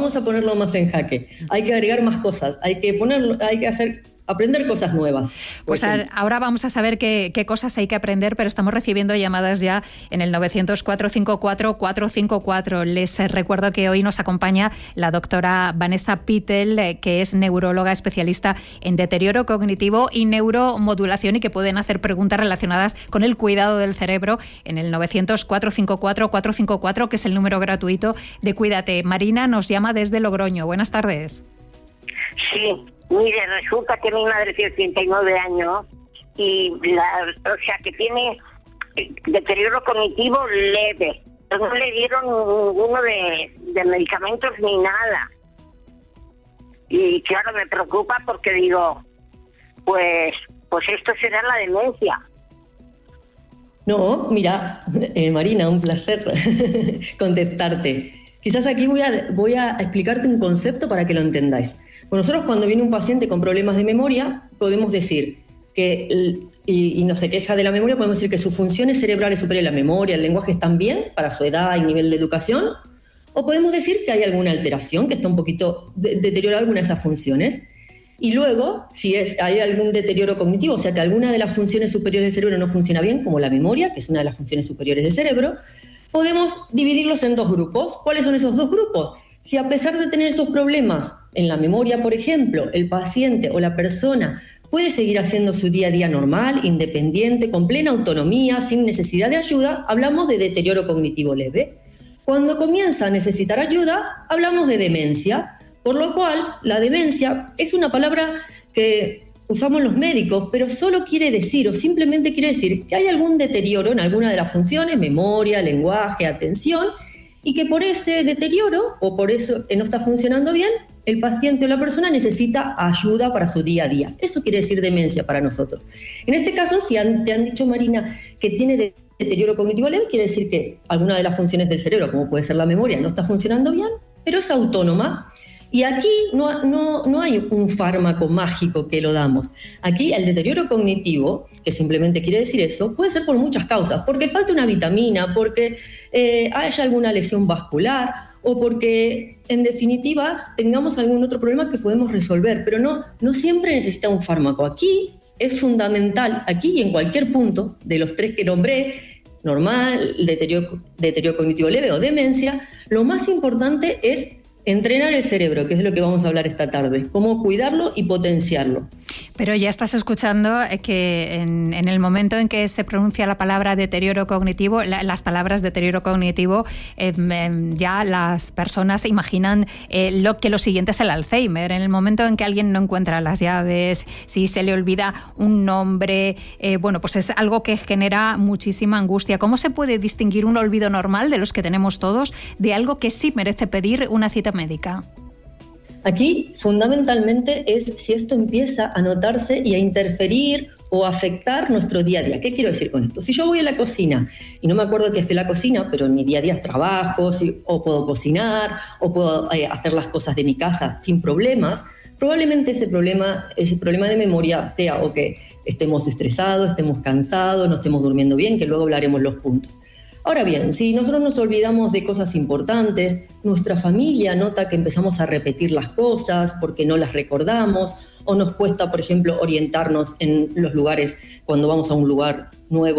vamos a ponerlo más en jaque. Hay que agregar más cosas, hay que aprender cosas nuevas. Pues ahora vamos a saber qué cosas hay que aprender, pero estamos recibiendo llamadas ya en el 900-454-454. Les recuerdo que hoy nos acompaña la doctora Vanessa Pittel, que es neuróloga especialista en deterioro cognitivo y neuromodulación, y que pueden hacer preguntas relacionadas con el cuidado del cerebro en el 900-454-454, que es el número gratuito de Cuídate. Marina nos llama desde Logroño. Buenas tardes. Sí. Mire, resulta que mi madre tiene 89 años y que tiene deterioro cognitivo leve. No le dieron ninguno de medicamentos ni nada. Y claro, me preocupa porque digo, pues esto será la demencia. No, mira, Marina, un placer contestarte. Quizás aquí voy a explicarte un concepto para que lo entendáis. Bueno, nosotros cuando viene un paciente con problemas de memoria, podemos decir que, y no se queja de la memoria, podemos decir que sus funciones cerebrales superiores, la memoria, el lenguaje están bien para su edad y nivel de educación, o podemos decir que hay alguna alteración, que está un poquito deteriorada alguna de esas funciones. Y luego, si hay algún deterioro cognitivo, o sea que alguna de las funciones superiores del cerebro no funciona bien, como la memoria, que es una de las funciones superiores del cerebro, podemos dividirlos en dos grupos. ¿Cuáles son esos dos grupos? Si a pesar de tener esos problemas en la memoria, por ejemplo, el paciente o la persona puede seguir haciendo su día a día normal, independiente, con plena autonomía, sin necesidad de ayuda, hablamos de deterioro cognitivo leve. Cuando comienza a necesitar ayuda, hablamos de demencia, por lo cual la demencia es una palabra que usamos los médicos, pero solo quiere decir o simplemente quiere decir que hay algún deterioro en alguna de las funciones, memoria, lenguaje, atención, y que por ese deterioro o por eso que no está funcionando bien, el paciente o la persona necesita ayuda para su día a día. Eso quiere decir demencia para nosotros. En este caso, si te han dicho, Marina, que tiene deterioro cognitivo leve, quiere decir que alguna de las funciones del cerebro, como puede ser la memoria, no está funcionando bien, pero es autónoma. Y aquí no hay un fármaco mágico que lo damos. Aquí el deterioro cognitivo, que simplemente quiere decir eso, puede ser por muchas causas. Porque falta una vitamina, porque haya alguna lesión vascular o porque, en definitiva, tengamos algún otro problema que podemos resolver. Pero no siempre necesita un fármaco. Aquí es fundamental, aquí y en cualquier punto de los tres que nombré, normal, deterioro cognitivo leve o demencia, lo más importante es entrenar el cerebro, que es de lo que vamos a hablar esta tarde, cómo cuidarlo y potenciarlo. Pero ya estás escuchando que en el momento en que se pronuncia la palabra deterioro cognitivo, las palabras deterioro cognitivo, ya las personas imaginan lo siguiente es el Alzheimer. En el momento en que alguien no encuentra las llaves, si se le olvida un nombre, pues es algo que genera muchísima angustia. ¿Cómo se puede distinguir un olvido normal de los que tenemos todos de algo que sí merece pedir una cita médica? Aquí, fundamentalmente, es si esto empieza a notarse y a interferir o afectar nuestro día a día. ¿Qué quiero decir con esto? Si yo voy a la cocina y no me acuerdo qué hace la cocina, pero en mi día a día trabajo, o puedo cocinar, o puedo hacer las cosas de mi casa sin problemas, probablemente ese problema de memoria sea o que estemos estresados, estemos cansados, no estemos durmiendo bien, que luego hablaremos los puntos. Ahora bien, si nosotros nos olvidamos de cosas importantes, nuestra familia nota que empezamos a repetir las cosas porque no las recordamos, o nos cuesta, por ejemplo, orientarnos en los lugares cuando vamos a un lugar nuevo,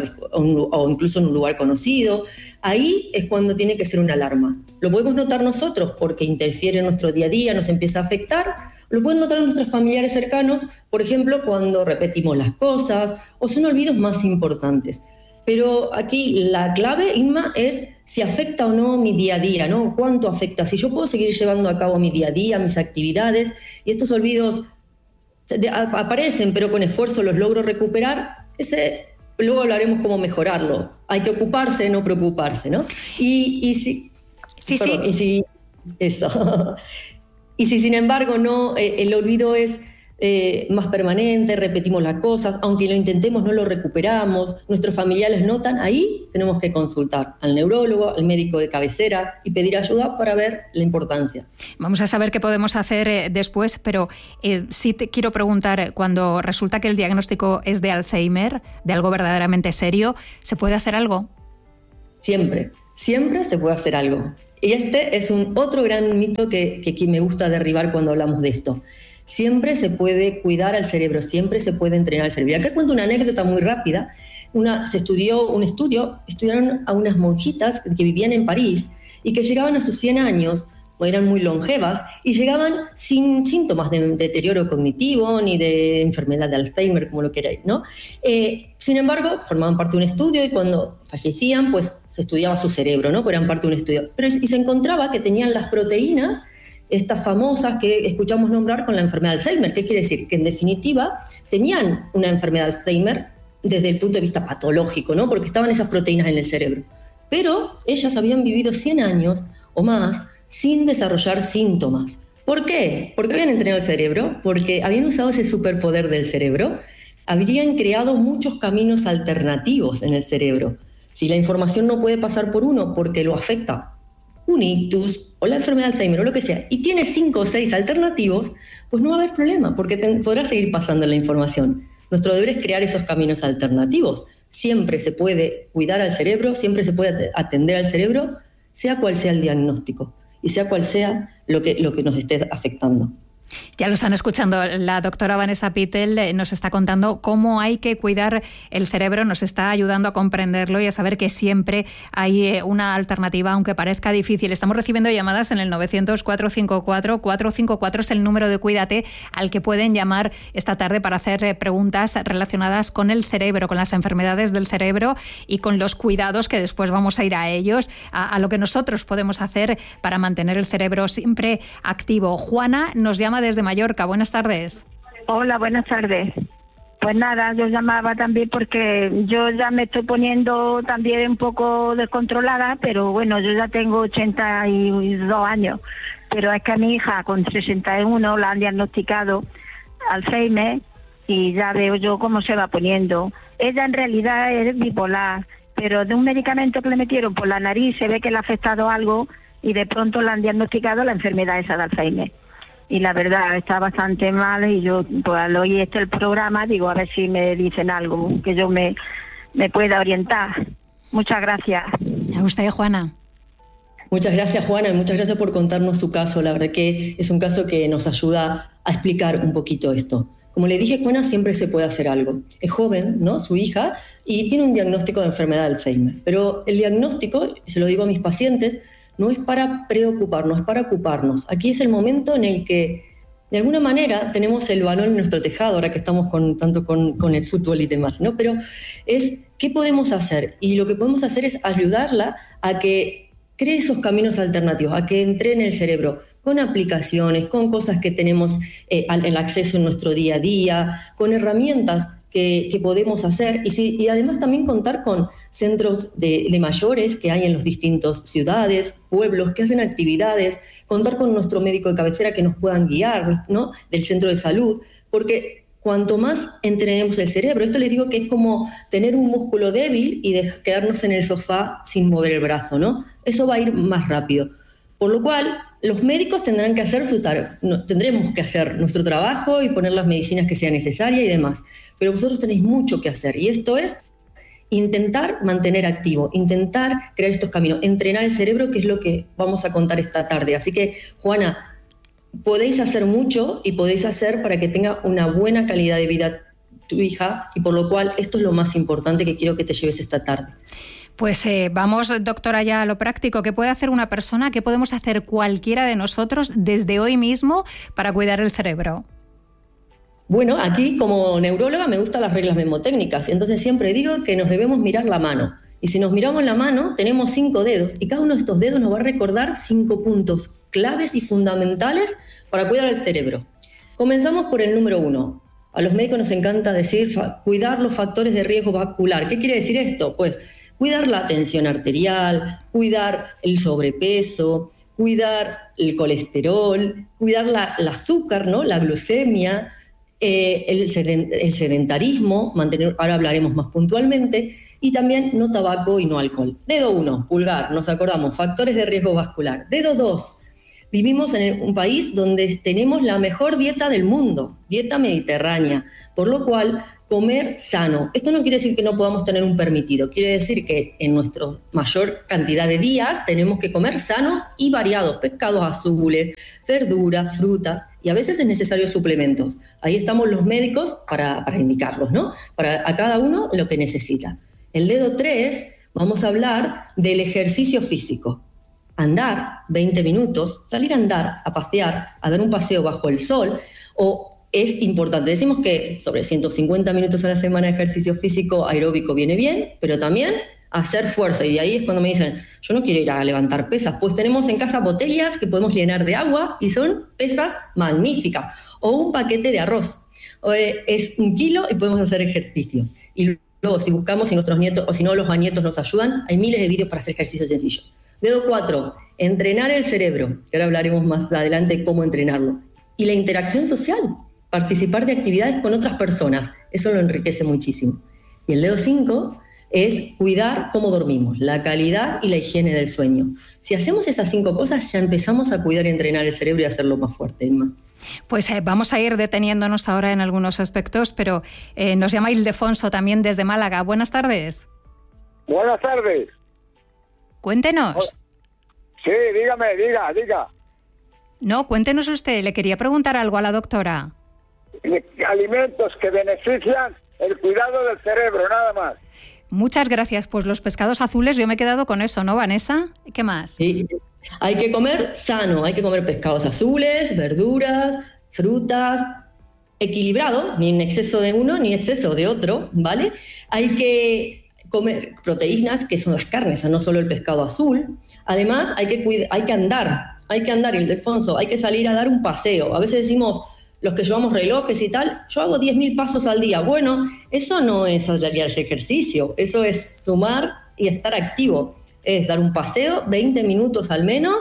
o incluso en un lugar conocido, ahí es cuando tiene que ser una alarma. Lo podemos notar nosotros porque interfiere en nuestro día a día, nos empieza a afectar. Lo pueden notar nuestros familiares cercanos, por ejemplo, cuando repetimos las cosas o son olvidos más importantes. Pero aquí la clave, Inma, es si afecta o no mi día a día, ¿no? ¿Cuánto afecta? Si yo puedo seguir llevando a cabo mi día a día, mis actividades, y estos olvidos aparecen, pero con esfuerzo los logro recuperar, luego hablaremos cómo mejorarlo. Hay que ocuparse, no preocuparse, ¿no? Y si sin embargo no, el olvido es más permanente, repetimos las cosas, aunque lo intentemos no lo recuperamos, nuestros familiares notan, ahí tenemos que consultar al neurólogo, al médico de cabecera y pedir ayuda para ver la importancia. Vamos a saber qué podemos hacer después, pero sí te quiero preguntar, cuando resulta que el diagnóstico es de Alzheimer, de algo verdaderamente serio, ¿se puede hacer algo? Siempre se puede hacer algo. Y este es otro gran mito que me gusta derribar cuando hablamos de esto. Siempre se puede cuidar al cerebro, siempre se puede entrenar al cerebro. Y acá cuento una anécdota muy rápida. Estudiaron a unas monjitas que vivían en París y que llegaban a sus 100 años, o eran muy longevas, y llegaban sin síntomas de deterioro cognitivo ni de enfermedad de Alzheimer, como lo queráis, ¿no? Sin embargo, formaban parte de un estudio y cuando fallecían, pues se estudiaba su cerebro, ¿no? Porque eran parte de un estudio. Y se encontraba que tenían las proteínas, estas famosas que escuchamos nombrar con la enfermedad de Alzheimer. ¿Qué quiere decir? Que en definitiva tenían una enfermedad de Alzheimer desde el punto de vista patológico, ¿no? Porque estaban esas proteínas en el cerebro. Pero ellas habían vivido 100 años o más sin desarrollar síntomas. ¿Por qué? Porque habían entrenado el cerebro, porque habían usado ese superpoder del cerebro, habrían creado muchos caminos alternativos en el cerebro. Si la información no puede pasar por uno porque lo afecta un ictus o la enfermedad de Alzheimer o lo que sea, y tiene 5 o 6 alternativos, pues no va a haber problema, porque podrá seguir pasando la información. Nuestro deber es crear esos caminos alternativos. Siempre se puede cuidar al cerebro, siempre se puede atender al cerebro, sea cual sea el diagnóstico y sea cual sea lo que nos esté afectando. Ya lo están escuchando, la doctora Vanessa Pittel nos está contando cómo hay que cuidar el cerebro, nos está ayudando a comprenderlo y a saber que siempre hay una alternativa, aunque parezca difícil. Estamos recibiendo llamadas en el 900-454-454, es el número de Cuídate al que pueden llamar esta tarde para hacer preguntas relacionadas con el cerebro, con las enfermedades del cerebro y con los cuidados, que después vamos a ir a ellos, a lo que nosotros podemos hacer para mantener el cerebro siempre activo. Juana nos llama desde Mallorca. Buenas tardes. Hola, buenas tardes. Pues nada, yo llamaba también porque yo ya me estoy poniendo también un poco descontrolada, pero bueno, yo ya tengo 82 años, pero es que a mi hija con 61 la han diagnosticado Alzheimer y ya veo yo cómo se va poniendo. Ella en realidad es bipolar, pero de un medicamento que le metieron por la nariz se ve que le ha afectado algo y de pronto le han diagnosticado la enfermedad esa de Alzheimer. Y la verdad está bastante mal y yo pues al oír el programa digo a ver si me dicen algo que yo me pueda orientar. Muchas gracias. ¿A usted, Juana? Muchas gracias, Juana, y muchas gracias por contarnos su caso. La verdad que es un caso que nos ayuda a explicar un poquito esto. Como le dije, Juana, siempre se puede hacer algo. Es joven, ¿no? Su hija, y tiene un diagnóstico de enfermedad de Alzheimer. Pero el diagnóstico, se lo digo a mis pacientes, no es para preocuparnos, es para ocuparnos. Aquí es el momento en el que, de alguna manera, tenemos el balón en nuestro tejado, ahora que estamos tanto con el fútbol y demás, ¿no? Pero es, ¿qué podemos hacer? Y lo que podemos hacer es ayudarla a que cree esos caminos alternativos, a que entrene el cerebro con aplicaciones, con cosas que tenemos el acceso en nuestro día a día, con herramientas que podemos hacer y además también contar con centros de mayores que hay en las distintas ciudades, pueblos que hacen actividades, contar con nuestro médico de cabecera que nos puedan guiar, ¿no? Del centro de salud, porque cuanto más entrenemos el cerebro, esto les digo que es como tener un músculo débil y quedarnos en el sofá sin mover el brazo, ¿no? Eso va a ir más rápido. Por lo cual, los médicos tendrán que hacer tendremos que hacer nuestro trabajo y poner las medicinas que sean necesarias y demás. Pero vosotros tenéis mucho que hacer y esto es intentar mantener activo, intentar crear estos caminos, entrenar el cerebro, que es lo que vamos a contar esta tarde. Así que, Juana, podéis hacer mucho y podéis hacer para que tenga una buena calidad de vida tu hija y por lo cual esto es lo más importante que quiero que te lleves esta tarde. Pues vamos, doctora, ya a lo práctico. ¿Qué puede hacer una persona? ¿Qué podemos hacer cualquiera de nosotros desde hoy mismo para cuidar el cerebro? Bueno, aquí como neuróloga me gustan las reglas mnemotécnicas, entonces siempre digo que nos debemos mirar la mano. Y si nos miramos la mano, tenemos 5 dedos y cada uno de estos dedos nos va a recordar 5 puntos claves y fundamentales para cuidar el cerebro. Comenzamos por el número 1. A los médicos nos encanta decir cuidar los factores de riesgo vascular. ¿Qué quiere decir esto? Pues cuidar la tensión arterial, cuidar el sobrepeso, cuidar el colesterol, cuidar el azúcar, ¿no? La glucemia, el sedentarismo, ahora hablaremos más puntualmente, y también no tabaco y no alcohol. Dedo 1, pulgar, nos acordamos, factores de riesgo vascular. Dedo 2, Vivimos en un país donde tenemos la mejor dieta del mundo, dieta mediterránea, por lo cual comer sano. Esto no quiere decir que no podamos tener un permitido, quiere decir que en nuestra mayor cantidad de días tenemos que comer sanos y variados, pescados azules, verduras, frutas, y a veces es necesario suplementos. Ahí estamos los médicos para indicarlos, ¿no? Para a cada uno lo que necesita. El dedo 3, vamos a hablar del ejercicio físico. Andar 20 minutos, salir a andar, a pasear, a dar un paseo bajo el sol, o es importante, decimos que sobre 150 minutos a la semana de ejercicio físico aeróbico viene bien, pero también hacer fuerza, y ahí es cuando me dicen, yo no quiero ir a levantar pesas, pues tenemos en casa botellas que podemos llenar de agua y son pesas magníficas, o un paquete de arroz, es 1 kilo y podemos hacer ejercicios. Y luego si buscamos, si nuestros nietos, o si no los nietos nos ayudan, hay miles de vídeos para hacer ejercicios sencillos. Dedo 4, entrenar el cerebro, que ahora hablaremos más adelante de cómo entrenarlo. Y la interacción social, participar de actividades con otras personas, eso lo enriquece muchísimo. Y el dedo 5 es cuidar cómo dormimos, la calidad y la higiene del sueño. Si hacemos esas 5 cosas, ya empezamos a cuidar y entrenar el cerebro y a hacerlo más fuerte, Inma. Pues vamos a ir deteniéndonos ahora en algunos aspectos, pero nos llama Ildefonso también desde Málaga. Buenas tardes. Buenas tardes. Cuéntenos. Sí, dígame, diga. No, cuéntenos usted, le quería preguntar algo a la doctora. Alimentos que benefician el cuidado del cerebro, nada más. Muchas gracias. Pues los pescados azules, yo me he quedado con eso, ¿no, Vanessa? ¿Qué más? Sí, hay que comer sano, hay que comer pescados azules, verduras, frutas, equilibrado, ni en exceso de uno ni exceso de otro, ¿vale? Hay que comer proteínas, que son las carnes, no solo el pescado azul. Además, hay que andar, Ildefonso, hay que salir a dar un paseo. A veces decimos, los que llevamos relojes y tal, yo hago 10.000 pasos al día. Bueno, eso no es ese ejercicio, eso es sumar y estar activo. Es dar un paseo, 20 minutos al menos,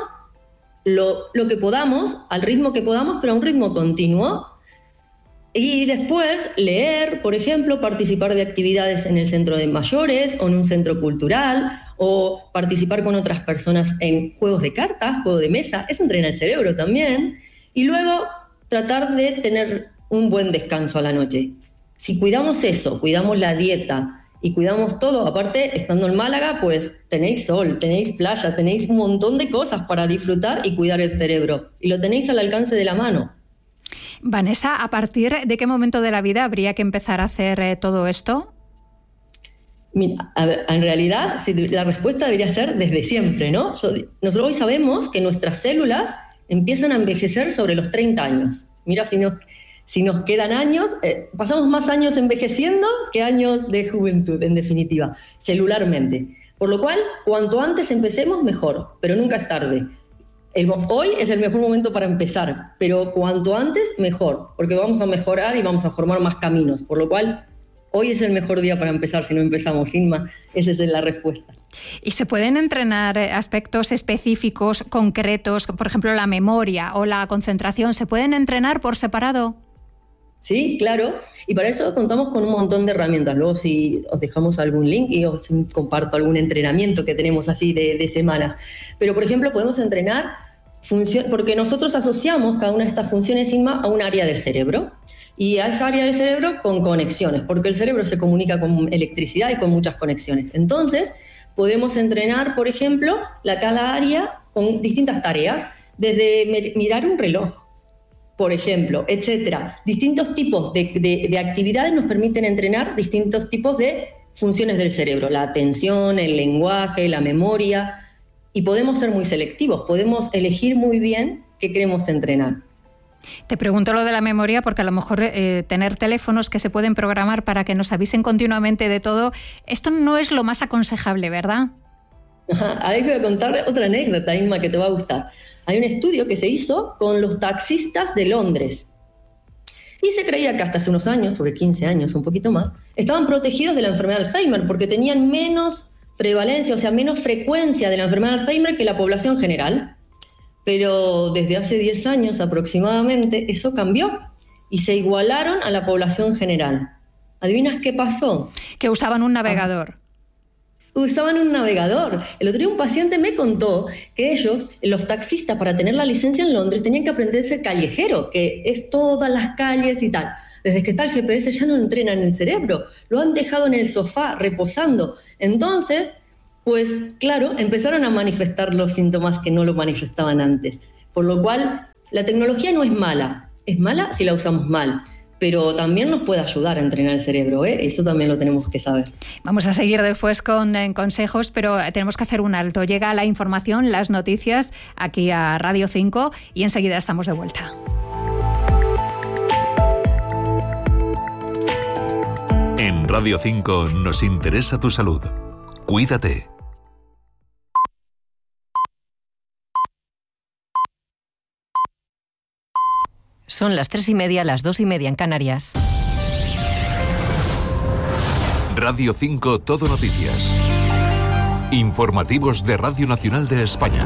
lo que podamos, al ritmo que podamos, pero a un ritmo continuo. Y después leer, por ejemplo, participar de actividades en el centro de mayores o en un centro cultural, o participar con otras personas en juegos de cartas, juegos de mesa. Eso entrena el cerebro también. Y luego tratar de tener un buen descanso a la noche. Si cuidamos eso, cuidamos la dieta y cuidamos todo, aparte, estando en Málaga, pues tenéis sol, tenéis playa, tenéis un montón de cosas para disfrutar y cuidar el cerebro. Y lo tenéis al alcance de la mano. Vanessa, ¿a partir de qué momento de la vida habría que empezar a hacer todo esto? Mira, en realidad, la respuesta debería ser desde siempre, ¿no? Nosotros hoy sabemos que nuestras células empiezan a envejecer sobre los 30 años. Mira, si nos quedan años, pasamos más años envejeciendo que años de juventud, en definitiva, celularmente. Por lo cual, cuanto antes empecemos, mejor, pero nunca es tarde. Hoy es el mejor momento para empezar, pero cuanto antes, mejor, porque vamos a mejorar y vamos a formar más caminos. Por lo cual, hoy es el mejor día para empezar, si no empezamos, Inma. Esa es la respuesta. ¿Y se pueden entrenar aspectos específicos, concretos, por ejemplo, la memoria o la concentración? ¿Se pueden entrenar por separado? Sí, claro. Y para eso contamos con un montón de herramientas. Luego si os dejamos algún link y os comparto algún entrenamiento que tenemos así de semanas. Pero, por ejemplo, podemos entrenar porque nosotros asociamos cada una de estas funciones, Inma, a un área del cerebro. Y a esa área del cerebro con conexiones, porque el cerebro se comunica con electricidad y con muchas conexiones. Entonces, podemos entrenar, por ejemplo, cada área con distintas tareas, desde mirar un reloj, por ejemplo, etcétera. Distintos tipos de actividades nos permiten entrenar distintos tipos de funciones del cerebro, la atención, el lenguaje, la memoria, y podemos ser muy selectivos, podemos elegir muy bien qué queremos entrenar. Te pregunto lo de la memoria porque a lo mejor tener teléfonos que se pueden programar para que nos avisen continuamente de todo, esto no es lo más aconsejable, ¿verdad? Ahí voy a contar otra anécdota, Inma, que te va a gustar. Hay un estudio que se hizo con los taxistas de Londres y se creía que hasta hace unos años, sobre 15 años, un poquito más, estaban protegidos de la enfermedad de Alzheimer porque tenían menos prevalencia, o sea, menos frecuencia de la enfermedad de Alzheimer que la población general. Pero desde hace 10 años aproximadamente eso cambió y se igualaron a la población general. ¿Adivinas qué pasó? Que usaban un navegador. usaban un navegador. El otro día un paciente me contó que ellos, los taxistas, para tener la licencia en Londres, tenían que aprender a ser callejero, que es todas las calles y tal. Desde que está el GPS ya no entrenan el cerebro, lo han dejado en el sofá, reposando. Entonces, pues claro, empezaron a manifestar los síntomas que no lo manifestaban antes. Por lo cual, la tecnología no es mala si la usamos mal, pero también nos puede ayudar a entrenar el cerebro, ¿eh? Eso también lo tenemos que saber. Vamos a seguir después con consejos, pero tenemos que hacer un alto. Llega la información, las noticias, aquí a Radio 5 y enseguida estamos de vuelta. En Radio 5 nos interesa tu salud. Cuídate. Son las 3:30, las 2:30 en Canarias. Radio 5 Todo Noticias. Informativos de Radio Nacional de España.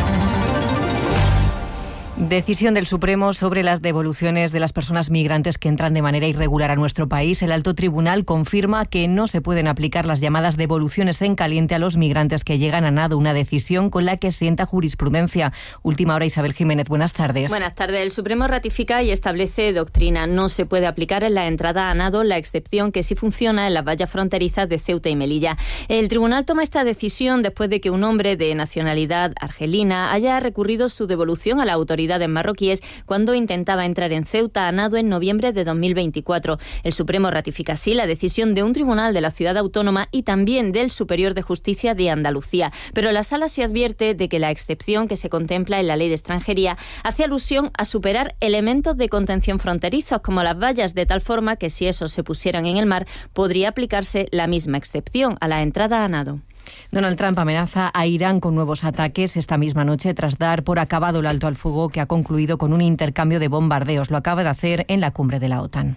Decisión del Supremo sobre las devoluciones de las personas migrantes que entran de manera irregular a nuestro país. El alto tribunal confirma que no se pueden aplicar las llamadas devoluciones en caliente a los migrantes que llegan a nado, una decisión con la que sienta jurisprudencia. Última hora, Isabel Jiménez, buenas tardes. Buenas tardes. El Supremo ratifica y establece doctrina. No se puede aplicar en la entrada a nado la excepción que sí funciona en las vallas fronterizas de Ceuta y Melilla. El tribunal toma esta decisión después de que un hombre de nacionalidad argelina haya recurrido su devolución a la autoridad en marroquíes cuando intentaba entrar en Ceuta a nado en noviembre de 2024. El Supremo ratifica así la decisión de un tribunal de la ciudad autónoma y también del Superior de Justicia de Andalucía. Pero la sala se advierte de que la excepción que se contempla en la Ley de Extranjería hace alusión a superar elementos de contención fronterizos como las vallas, de tal forma que si esos se pusieran en el mar podría aplicarse la misma excepción a la entrada a nado. Donald Trump amenaza a Irán con nuevos ataques esta misma noche tras dar por acabado el alto al fuego que ha concluido con un intercambio de bombardeos. Lo acaba de hacer en la cumbre de la OTAN.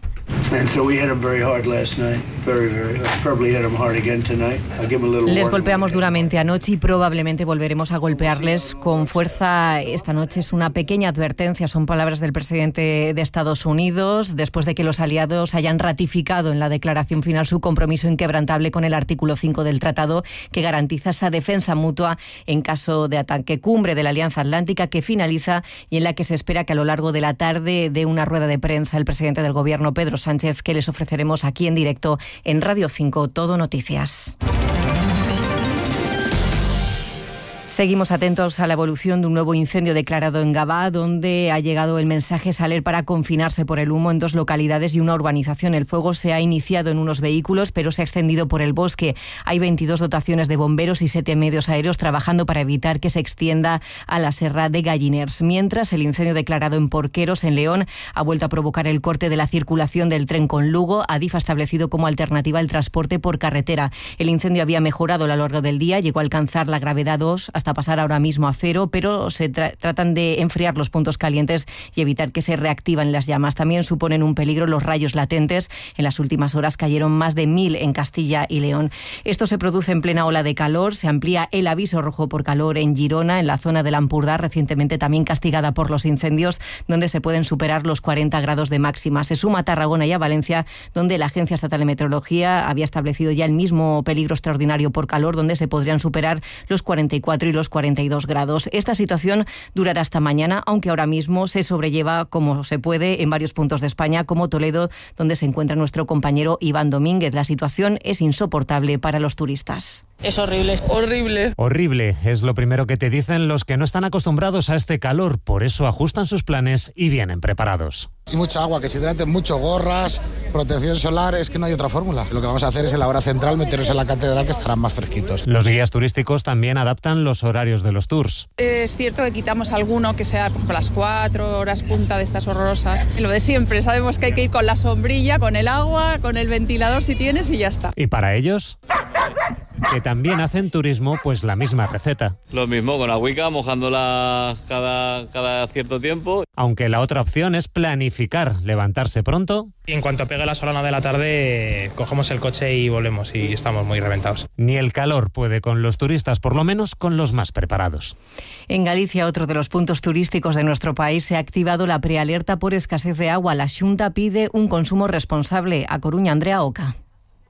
Les golpeamos duramente anoche y probablemente volveremos a golpearles con fuerza esta noche. Es una pequeña advertencia, son palabras del presidente de Estados Unidos, después de que los aliados hayan ratificado en la declaración final su compromiso inquebrantable con el artículo 5 del tratado, que garantiza esa defensa mutua en caso de ataque. Cumbre de la Alianza Atlántica que finaliza y en la que se espera que a lo largo de la tarde dé una rueda de prensa el presidente del Gobierno, Pedro Sánchez, que les ofreceremos aquí en directo en Radio 5 Todo Noticias. Seguimos atentos a la evolución de un nuevo incendio declarado en Gavà, donde ha llegado el mensaje salir para confinarse por el humo en 2 localidades y una urbanización. El fuego se ha iniciado en unos vehículos, pero se ha extendido por el bosque. Hay 22 dotaciones de bomberos y 7 medios aéreos trabajando para evitar que se extienda a la Serra de Galliners. Mientras, el incendio declarado en Porqueros, en León, ha vuelto a provocar el corte de la circulación del tren con Lugo. Adif ha establecido como alternativa el transporte por carretera. El incendio había mejorado a lo largo del día, llegó a alcanzar la gravedad 2 hasta pasar ahora mismo a 0, pero se tratan de enfriar los puntos calientes y evitar que se reactiven las llamas. También suponen un peligro los rayos latentes. En las últimas horas cayeron más de 1.000 en Castilla y León. Esto se produce en plena ola de calor. Se amplía el aviso rojo por calor en Girona, en la zona del Ampurdá, recientemente también castigada por los incendios, donde se pueden superar los 40 grados de máxima. Se suma a Tarragona y a Valencia, donde la Agencia Estatal de Meteorología había establecido ya el mismo peligro extraordinario por calor, donde se podrían superar los 44 y los 42 grados. Esta situación durará hasta mañana, aunque ahora mismo se sobrelleva como se puede en varios puntos de España, como Toledo, donde se encuentra nuestro compañero Iván Domínguez. La situación es insoportable para los turistas. Es horrible. Horrible. Horrible es lo primero que te dicen los que no están acostumbrados a este calor. Por eso ajustan sus planes y vienen preparados. Y mucha agua, que se hidraten mucho, gorras, protección solar, es que no hay otra fórmula. Lo que vamos a hacer es en la hora central meternos en la catedral, que estarán más fresquitos. Los guías turísticos también adaptan los horarios de los tours. Es cierto que quitamos alguno que sea por las 4 horas punta de estas horrorosas. Lo de siempre, sabemos que hay que ir con la sombrilla, con el agua, con el ventilador si tienes y ya está. ¿Y para ellos? Que también hacen turismo, pues la misma receta. Lo mismo, con agüica, mojándola cada cierto tiempo. Aunque la otra opción es planificar, levantarse pronto. Y en cuanto pegue la solana de la tarde, cogemos el coche y volvemos, y estamos muy reventados. Ni el calor puede con los turistas, por lo menos con los más preparados. En Galicia, otro de los puntos turísticos de nuestro país, se ha activado la prealerta por escasez de agua. La Xunta pide un consumo responsable. A Coruña, Andrea Oca.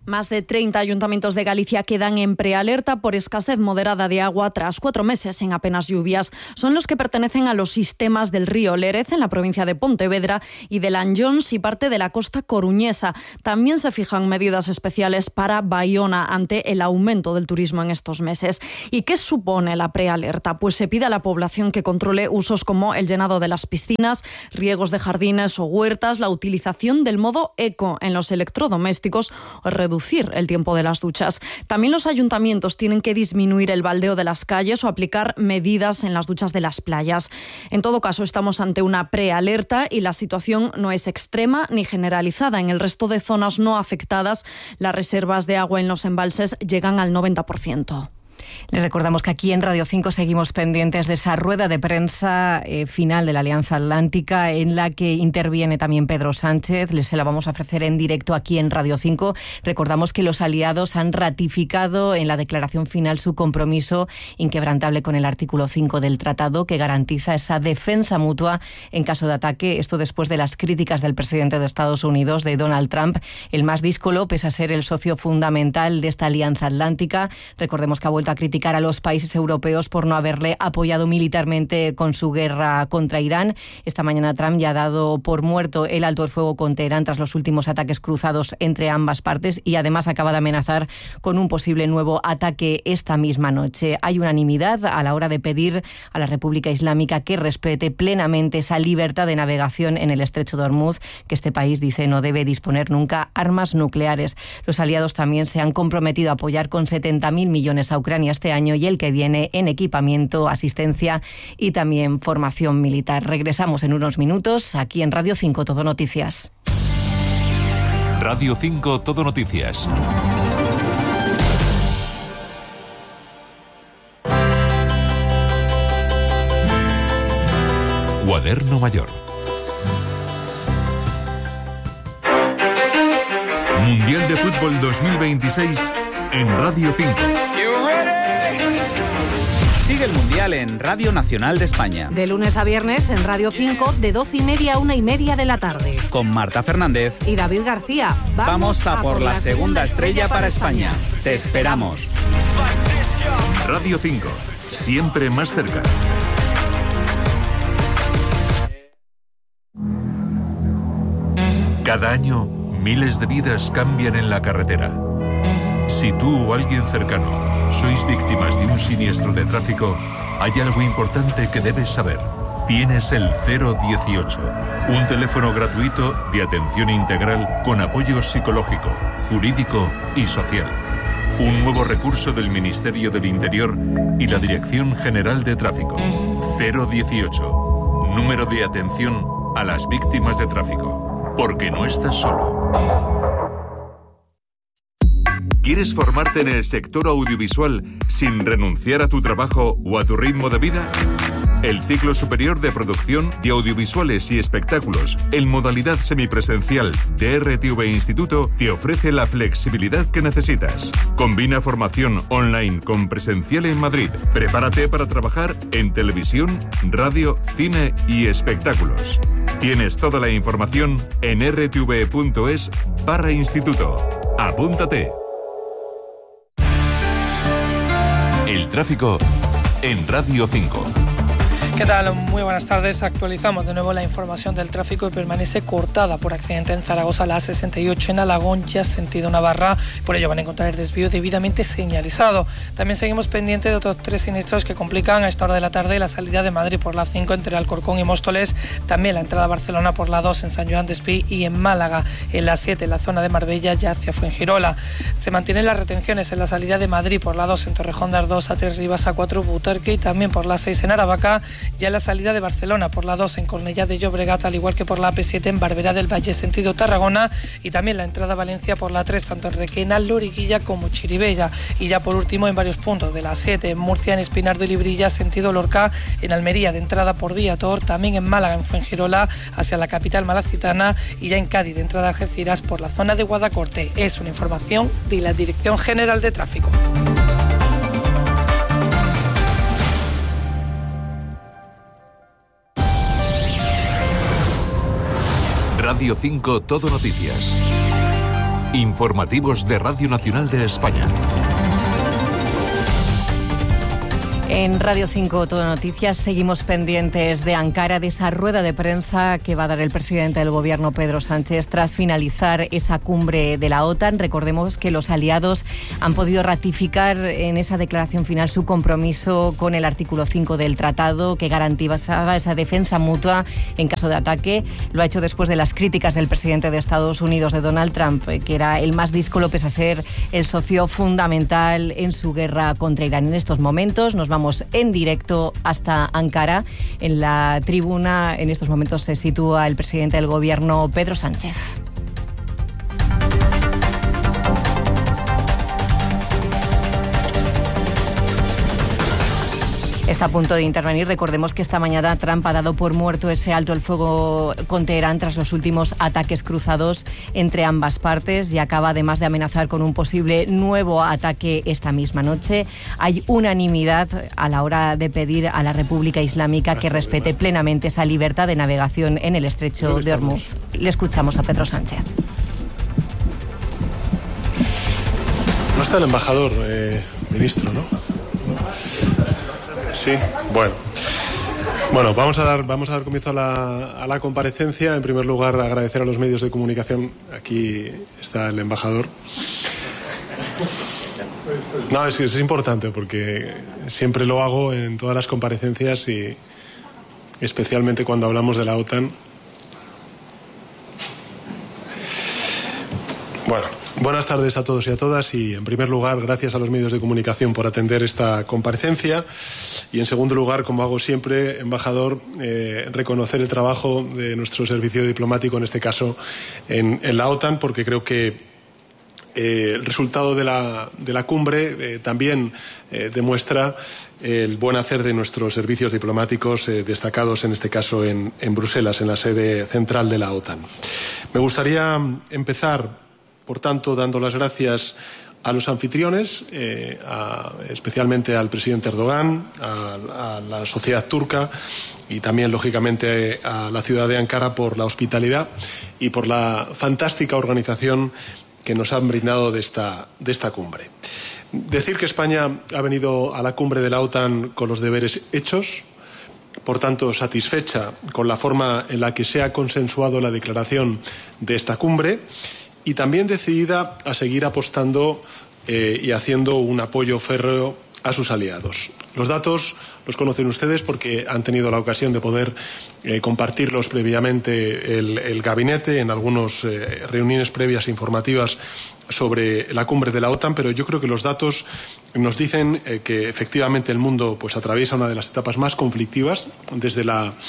Más de 30 ayuntamientos de Galicia quedan en prealerta por escasez moderada de agua tras 4 meses sin apenas lluvias. Son los que pertenecen a los sistemas del río Lérez en la provincia de Pontevedra y de Lanllóns y parte de la costa coruñesa. También se fijan medidas especiales para Baiona ante el aumento del turismo en estos meses. ¿Y qué supone la prealerta? Pues se pide a la población que controle usos como el llenado de las piscinas, riegos de jardines o huertas, la utilización del modo eco en los electrodomésticos o reducir el tiempo de las duchas. También los ayuntamientos tienen que disminuir el baldeo de las calles o aplicar medidas en las duchas de las playas. En todo caso, estamos ante una prealerta y la situación no es extrema ni generalizada. En el resto de zonas no afectadas, las reservas de agua en los embalses llegan al 90%. Les recordamos que aquí en Radio 5 seguimos pendientes de esa rueda de prensa final de la Alianza Atlántica en la que interviene también Pedro Sánchez. Se la vamos a ofrecer en directo aquí en Radio 5. Recordamos que los aliados han ratificado en la declaración final su compromiso inquebrantable con el artículo 5 del tratado que garantiza esa defensa mutua en caso de ataque. Esto después de las críticas del presidente de Estados Unidos, de Donald Trump, el más díscolo, pese a ser el socio fundamental de esta Alianza Atlántica. Recordemos que ha vuelto a criticar a los países europeos por no haberle apoyado militarmente con su guerra contra Irán. Esta mañana Trump ya ha dado por muerto el alto el fuego con Teherán tras los últimos ataques cruzados entre ambas partes y además acaba de amenazar con un posible nuevo ataque esta misma noche. Hay unanimidad a la hora de pedir a la República Islámica que respete plenamente esa libertad de navegación en el estrecho de Hormuz, que este país dice no debe disponer nunca armas nucleares. Los aliados también se han comprometido a apoyar con 70.000 millones a Ucrania este año y el que viene en equipamiento, asistencia y también formación militar. Regresamos en unos minutos aquí en Radio 5 Todo Noticias. Radio 5 Todo Noticias. Cuaderno Mayor. Mundial de Fútbol 2026 en Radio 5. Sigue el Mundial en Radio Nacional de España. De lunes a viernes en Radio 5 de 12:30 a 1:30 de la tarde. Con Marta Fernández y David García. Vamos a por la segunda estrella para España. Te esperamos. Radio 5, siempre más cerca. Cada año, miles de vidas cambian en la carretera. Si tú o alguien cercano sois víctimas de un siniestro de tráfico, hay algo importante que debes saber. Tienes el 018, un teléfono gratuito de atención integral con apoyo psicológico, jurídico y social. Un nuevo recurso del Ministerio del Interior y la Dirección General de Tráfico. 018, número de atención a las víctimas de tráfico. Porque no estás solo. ¿Quieres formarte en el sector audiovisual sin renunciar a tu trabajo o a tu ritmo de vida? El ciclo superior de producción de audiovisuales y espectáculos en modalidad semipresencial de RTV Instituto te ofrece la flexibilidad que necesitas. Combina formación online con presencial en Madrid. Prepárate para trabajar en televisión, radio, cine y espectáculos. Tienes toda la información en rtv.es/instituto. ¡Apúntate! El tráfico en Radio 5. ¿Qué tal? Muy buenas tardes. Actualizamos de nuevo la información del tráfico y permanece cortada por accidente en Zaragoza la A68 en Alagón, ya sentido Navarra. Por ello van a encontrar el desvío debidamente señalizado. También seguimos pendientes de otros 3 siniestros que complican a esta hora de la tarde la salida de Madrid por la 5 entre Alcorcón y Móstoles. También la entrada a Barcelona por la 2 en San Joan de Espí y en Málaga. En la 7 en la zona de Marbella ya hacia Fuengirola. Se mantienen las retenciones en la salida de Madrid por la 2 en Torrejón de Ardoz, A3 Rivas, A4 Butarque y también por la 6 en Aravaca. Ya en la salida de Barcelona por la 2 en Cornellá de Llobregat, al igual que por la AP7 en Barberá del Valle sentido Tarragona, y también la entrada a Valencia por la 3 tanto en Requena, Loriguilla como Chirivella. Y ya por último en varios puntos de la 7 en Murcia, en Espinardo y Librilla sentido Lorca, en Almería de entrada por Vía Tor, también en Málaga en Fuengirola hacia la capital malacitana y ya en Cádiz de entrada a Algeciras por la zona de Guadacorte. Es una información de la Dirección General de Tráfico. Radio 5 Todo Noticias. Informativos de Radio Nacional de España. En Radio 5 Todo Noticias seguimos pendientes de Ankara, de esa rueda de prensa que va a dar el presidente del Gobierno, Pedro Sánchez, tras finalizar esa cumbre de la OTAN. Recordemos que los aliados han podido ratificar en esa declaración final su compromiso con el artículo 5 del tratado, que garantizaba esa defensa mutua en caso de ataque. Lo ha hecho después de las críticas del presidente de Estados Unidos, de Donald Trump, que era el más díscolo pese a ser el socio fundamental en su guerra contra Irán. En estos momentos nos vamos en directo hasta Ankara. En la tribuna en estos momentos se sitúa el presidente del Gobierno, Pedro Sánchez. Está a punto de intervenir. Recordemos que esta mañana Trump ha dado por muerto ese alto el fuego con Teherán tras los últimos ataques cruzados entre ambas partes y acaba además de amenazar con un posible nuevo ataque esta misma noche. Hay unanimidad a la hora de pedir a la República Islámica que respete plenamente esa libertad de navegación en el estrecho de Hormuz. Le escuchamos a Pedro Sánchez. No está el embajador, ministro, ¿no? Sí, bueno, vamos a dar comienzo a la comparecencia. En primer lugar, agradecer a los medios de comunicación. Aquí está el embajador. No, es importante porque siempre lo hago en todas las comparecencias y especialmente cuando hablamos de la OTAN. Bueno, buenas tardes a todos y a todas y en primer lugar gracias a los medios de comunicación por atender esta comparecencia y en segundo lugar, como hago siempre, embajador, reconocer el trabajo de nuestro servicio diplomático, en este caso en la OTAN, porque creo que el resultado de la cumbre también demuestra el buen hacer de nuestros servicios diplomáticos destacados, en este caso en Bruselas, en la sede central de la OTAN. Me gustaría empezar, por tanto, dando las gracias a los anfitriones, especialmente al presidente Erdogan, a la sociedad turca y también, lógicamente, a la ciudad de Ankara por la hospitalidad y por la fantástica organización que nos han brindado de esta cumbre. Decir que España ha venido a la cumbre de la OTAN con los deberes hechos, por tanto, satisfecha con la forma en la que se ha consensuado la declaración de esta cumbre, y también decidida a seguir apostando y haciendo un apoyo férreo a sus aliados. Los datos los conocen ustedes porque han tenido la ocasión de poder compartirlos previamente el gabinete en algunas reuniones previas e informativas sobre la cumbre de la OTAN, pero yo creo que los datos nos dicen que efectivamente el mundo pues atraviesa una de las etapas más conflictivas desde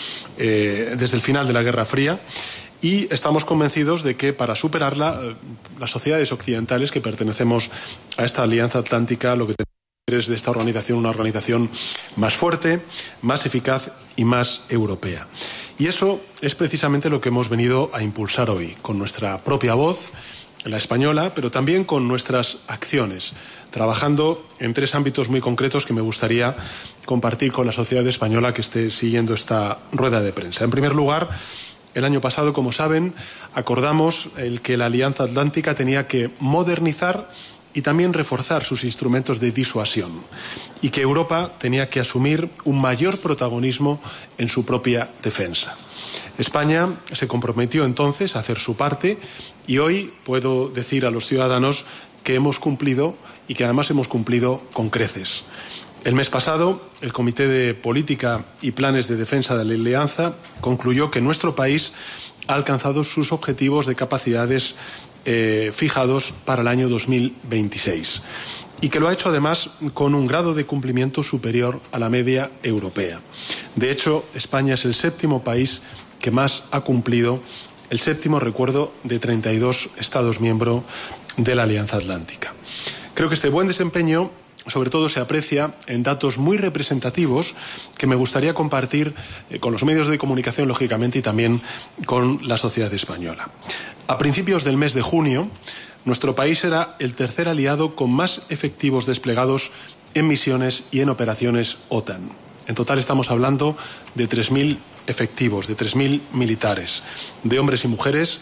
el final de la Guerra Fría. Y estamos convencidos de que para superarla, las sociedades occidentales que pertenecemos a esta Alianza Atlántica, lo que tenemos es de esta organización una organización más fuerte, más eficaz y más europea. Y eso es precisamente lo que hemos venido a impulsar hoy, con nuestra propia voz, la española, pero también con nuestras acciones, trabajando en 3 ámbitos muy concretos que me gustaría compartir con la sociedad española que esté siguiendo esta rueda de prensa. En primer lugar, el año pasado, como saben, acordamos que la Alianza Atlántica tenía que modernizar y también reforzar sus instrumentos de disuasión y que Europa tenía que asumir un mayor protagonismo en su propia defensa. España se comprometió entonces a hacer su parte y hoy puedo decir a los ciudadanos que hemos cumplido y que además hemos cumplido con creces. El mes pasado, el Comité de Política y Planes de Defensa de la Alianza concluyó que nuestro país ha alcanzado sus objetivos de capacidades fijados para el año 2026 y que lo ha hecho además con un grado de cumplimiento superior a la media europea. De hecho, España es el 7º país que más ha cumplido, el 7º, recuerdo, de 32 Estados miembros de la Alianza Atlántica. Creo que este buen desempeño sobre todo se aprecia en datos muy representativos que me gustaría compartir con los medios de comunicación, lógicamente, y también con la sociedad española. A principios del mes de junio, nuestro país era el tercer aliado con más efectivos desplegados en misiones y en operaciones OTAN. En total estamos hablando de 3.000 efectivos, de 3.000 militares, de hombres y mujeres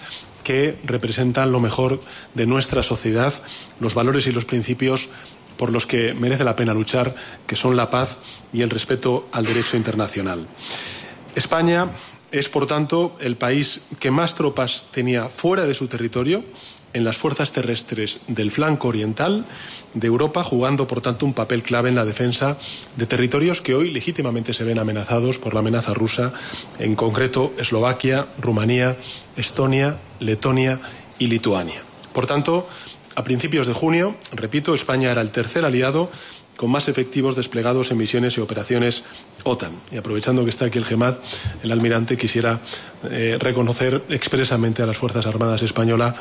que representan lo mejor de nuestra sociedad, los valores y los principios por los que merece la pena luchar, que son la paz y el respeto al derecho internacional. España es, por tanto, el país que más tropas tenía fuera de su territorio en las fuerzas terrestres del flanco oriental de Europa, jugando, por tanto, un papel clave en la defensa de territorios que hoy legítimamente se ven amenazados por la amenaza rusa, en concreto Eslovaquia, Rumanía, Estonia, Letonia y Lituania. Por tanto, a principios de junio, repito, España era el tercer aliado con más efectivos desplegados en misiones y operaciones OTAN. Y aprovechando que está aquí el GEMAD, el almirante, quisiera reconocer expresamente a las Fuerzas Armadas Españolas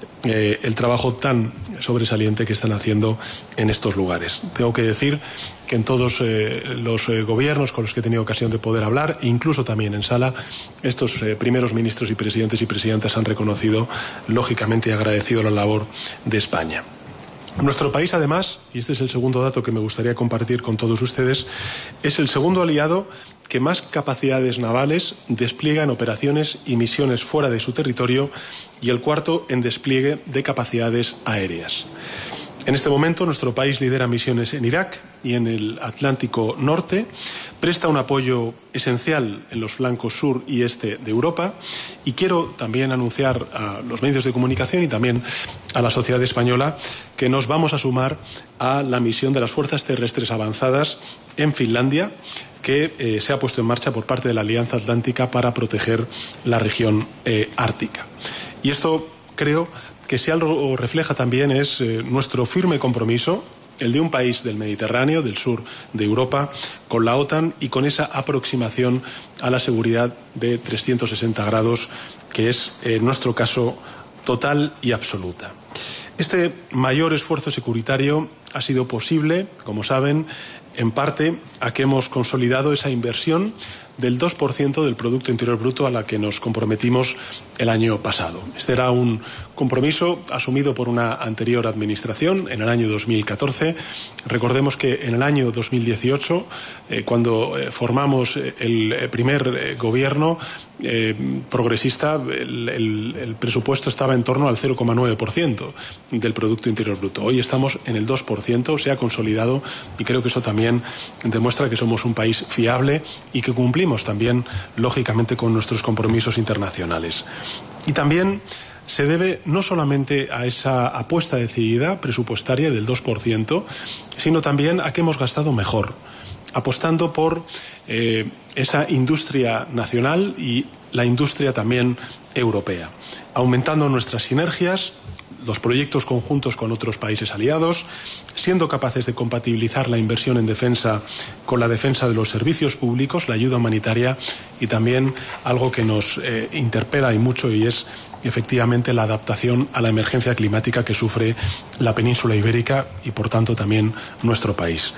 el trabajo tan sobresaliente que están haciendo en estos lugares. Tengo que decir que en todos los gobiernos con los que he tenido ocasión de poder hablar, incluso también en sala, estos primeros ministros y presidentas han reconocido, lógicamente, y agradecido la labor de España. Nuestro país, además, y este es el segundo dato que me gustaría compartir con todos ustedes, es el segundo aliado que más capacidades navales despliega en operaciones y misiones fuera de su territorio y el cuarto en despliegue de capacidades aéreas. En este momento, nuestro país lidera misiones en Irak y en el Atlántico Norte, presta un apoyo esencial en los flancos sur y este de Europa, y quiero también anunciar a los medios de comunicación y también a la sociedad española que nos vamos a sumar a la misión de las Fuerzas Terrestres Avanzadas en Finlandia, que se ha puesto en marcha por parte de la Alianza Atlántica para proteger la región ártica. Y esto, creo, que si algo refleja también es nuestro firme compromiso, el de un país del Mediterráneo, del sur de Europa, con la OTAN y con esa aproximación a la seguridad de 360 grados, que es, en nuestro caso, total y absoluta. Este mayor esfuerzo securitario ha sido posible, como saben, en parte a que hemos consolidado esa inversión del 2% del Producto Interior Bruto a la que nos comprometimos el año pasado. Este era un compromiso asumido por una anterior administración en el año 2014. Recordemos que en el año 2018, cuando formamos el primer gobierno progresista, el presupuesto estaba en torno al 0,9% del Producto Interior Bruto. Hoy estamos en el 2%, se ha consolidado, y creo que eso también demuestra que somos un país fiable y que cumplimos también, lógicamente, con nuestros compromisos internacionales. Y también se debe no solamente a esa apuesta decidida presupuestaria del 2%, sino también a que hemos gastado mejor, apostando por esa industria nacional y la industria también europea, aumentando nuestras sinergias, los proyectos conjuntos con otros países aliados, siendo capaces de compatibilizar la inversión en defensa con la defensa de los servicios públicos, la ayuda humanitaria, y también algo que nos interpela y mucho, y es efectivamente la adaptación a la emergencia climática que sufre la península ibérica y, por tanto, también nuestro país.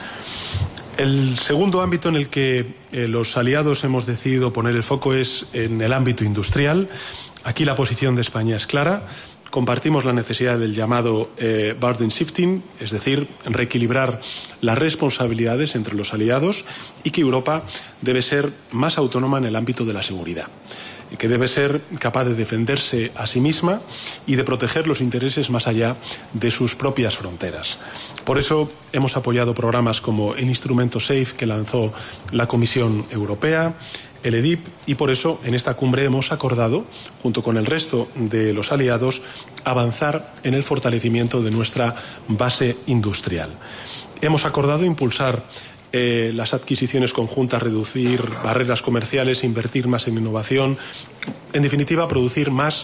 El segundo ámbito en el que los aliados hemos decidido poner el foco es en el ámbito industrial. Aquí la posición de España es clara. Compartimos la necesidad del llamado burden shifting, es decir, reequilibrar las responsabilidades entre los aliados, y que Europa debe ser más autónoma en el ámbito de la seguridad, que debe ser capaz de defenderse a sí misma y de proteger los intereses más allá de sus propias fronteras. Por eso hemos apoyado programas como el instrumento SAFE que lanzó la Comisión Europea, el EDIP, y por eso en esta cumbre hemos acordado, junto con el resto de los aliados, avanzar en el fortalecimiento de nuestra base industrial. Hemos acordado impulsar las adquisiciones conjuntas, reducir barreras comerciales, invertir más en innovación, en definitiva, producir más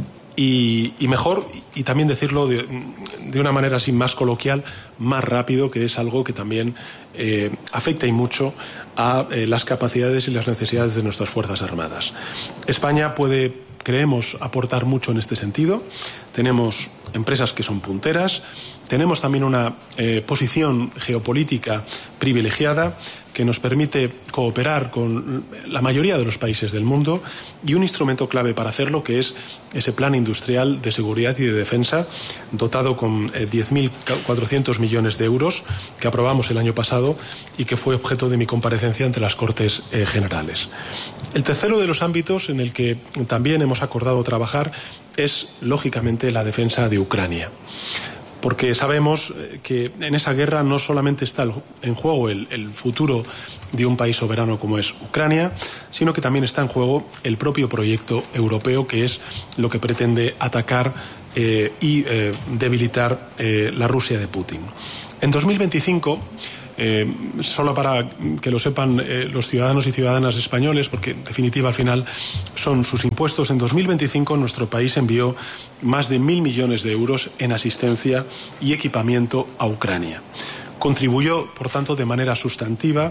y mejor, y también decirlo de una manera así más coloquial, más rápido, que es algo que también afecta y mucho a las capacidades y las necesidades de nuestras Fuerzas Armadas. España puede, creemos, aportar mucho en este sentido. Tenemos empresas que son punteras, tenemos también una posición geopolítica privilegiada que nos permite cooperar con la mayoría de los países del mundo y un instrumento clave para hacerlo, que es ese Plan Industrial de Seguridad y de Defensa, dotado con 10.400 millones de euros, que aprobamos el año pasado y que fue objeto de mi comparecencia ante las Cortes Generales. El tercero de los ámbitos en el que también hemos acordado trabajar es, lógicamente, la defensa de Ucrania. Porque sabemos que en esa guerra no solamente está en juego el futuro de un país soberano como es Ucrania, sino que también está en juego el propio proyecto europeo, que es lo que pretende atacar y debilitar la Rusia de Putin. En 2025... solo para que lo sepan los ciudadanos y ciudadanas españoles, porque en definitiva al final son sus impuestos, en 2025 nuestro país envió más de 1.000 millones de euros en asistencia y equipamiento a Ucrania. Contribuyó, por tanto, de manera sustantiva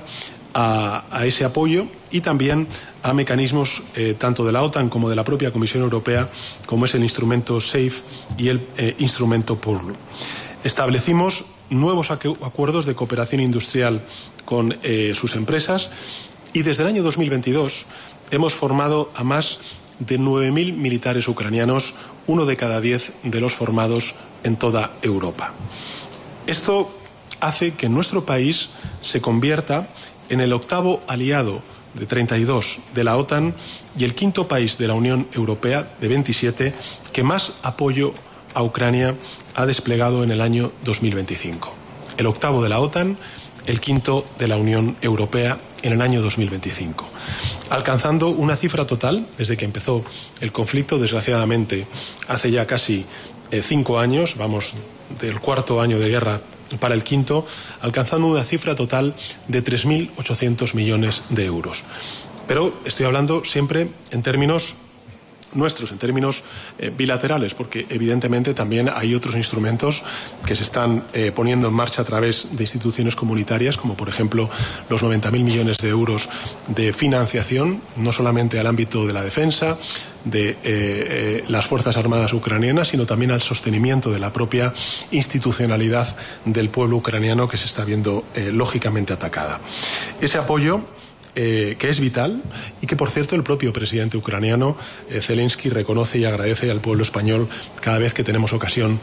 a ese apoyo y también a mecanismos tanto de la OTAN como de la propia Comisión Europea, como es el instrumento SAFE y el instrumento PURL. Establecimos nuevos acuerdos de cooperación industrial con sus empresas y desde el año 2022 hemos formado a más de 9.000 militares ucranianos, 1 de cada 10 de los formados en toda Europa. Esto hace que nuestro país se convierta en el 8º aliado de 32 de la OTAN y el 5º país de la Unión Europea, de 27, que más apoyo a Ucrania ha desplegado en el año 2025. El 8º de la OTAN, el 5º de la Unión Europea en el año 2025. Alcanzando una cifra total, desde que empezó el conflicto, desgraciadamente, hace ya casi 5 años, vamos del 4º año de guerra para el 5º, alcanzando una cifra total de 3.800 millones de euros. Pero estoy hablando siempre en términos nuestros, en términos bilaterales, porque evidentemente también hay otros instrumentos que se están poniendo en marcha a través de instituciones comunitarias, como por ejemplo los 90.000 millones de euros de financiación, no solamente al ámbito de la defensa, de las Fuerzas Armadas ucranianas, sino también al sostenimiento de la propia institucionalidad del pueblo ucraniano, que se está viendo lógicamente atacada. Ese apoyo que es vital y que, por cierto, el propio presidente ucraniano, Zelensky, reconoce y agradece al pueblo español cada vez que tenemos ocasión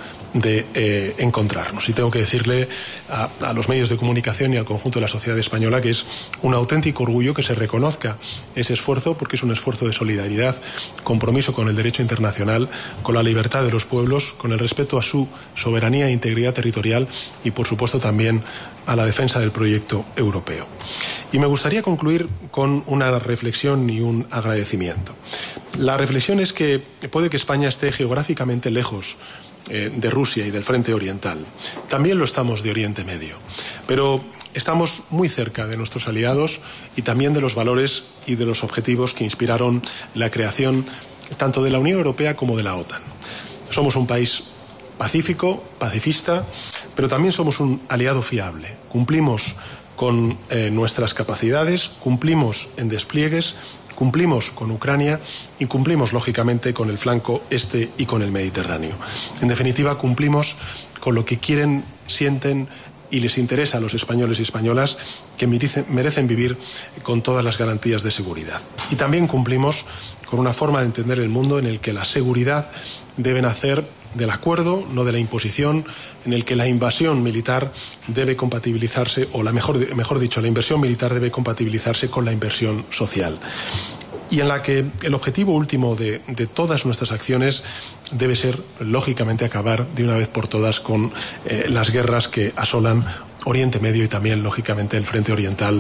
de encontrarnos. Y tengo que decirle a los medios de comunicación y al conjunto de la sociedad española que es un auténtico orgullo que se reconozca ese esfuerzo, porque es un esfuerzo de solidaridad, compromiso con el derecho internacional, con la libertad de los pueblos, con el respeto a su soberanía e integridad territorial y, por supuesto, también a la defensa del proyecto europeo. Y me gustaría concluir con una reflexión y un agradecimiento. La reflexión es que puede que España esté geográficamente lejos de Rusia y del frente oriental. También lo estamos de Oriente Medio. Pero estamos muy cerca de nuestros aliados y también de los valores y de los objetivos que inspiraron la creación tanto de la Unión Europea como de la OTAN. Somos un país pacífico, pacifista, pero también somos un aliado fiable. Cumplimos con nuestras capacidades, cumplimos en despliegues, cumplimos con Ucrania y cumplimos, lógicamente, con el flanco este y con el Mediterráneo. En definitiva, cumplimos con lo que quieren, sienten y les interesa a los españoles y españolas, que merecen vivir con todas las garantías de seguridad. Y también cumplimos con una forma de entender el mundo en el que la seguridad debe nacer del acuerdo, no de la imposición, en el que la invasión militar debe compatibilizarse, o mejor dicho, la inversión militar debe compatibilizarse con la inversión social. Y en la que el objetivo último de todas nuestras acciones debe ser, lógicamente, acabar de una vez por todas con las guerras que asolan Oriente Medio y también, lógicamente, el frente oriental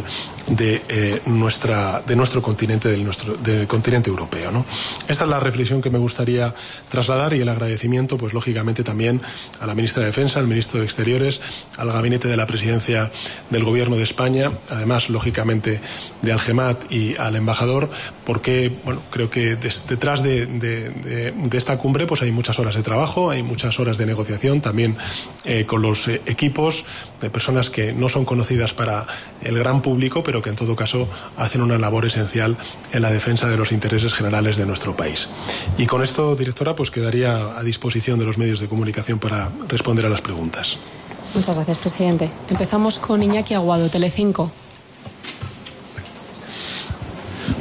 de nuestro continente, del continente europeo, ¿no? Esta es la reflexión que me gustaría trasladar y el agradecimiento, pues lógicamente también a la ministra de Defensa, al ministro de Exteriores, al gabinete de la presidencia del Gobierno de España, además, lógicamente, de Algemat y al embajador, porque, bueno, creo que detrás de esta cumbre pues hay muchas horas de trabajo, hay muchas horas de negociación, también con los equipos de personas que no son conocidas para el gran público, pero que en todo caso hacen una labor esencial en la defensa de los intereses generales de nuestro país. Y con esto, directora, pues quedaría a disposición de los medios de comunicación para responder a las preguntas. Muchas gracias, presidente. Empezamos con Iñaki Aguado, Telecinco.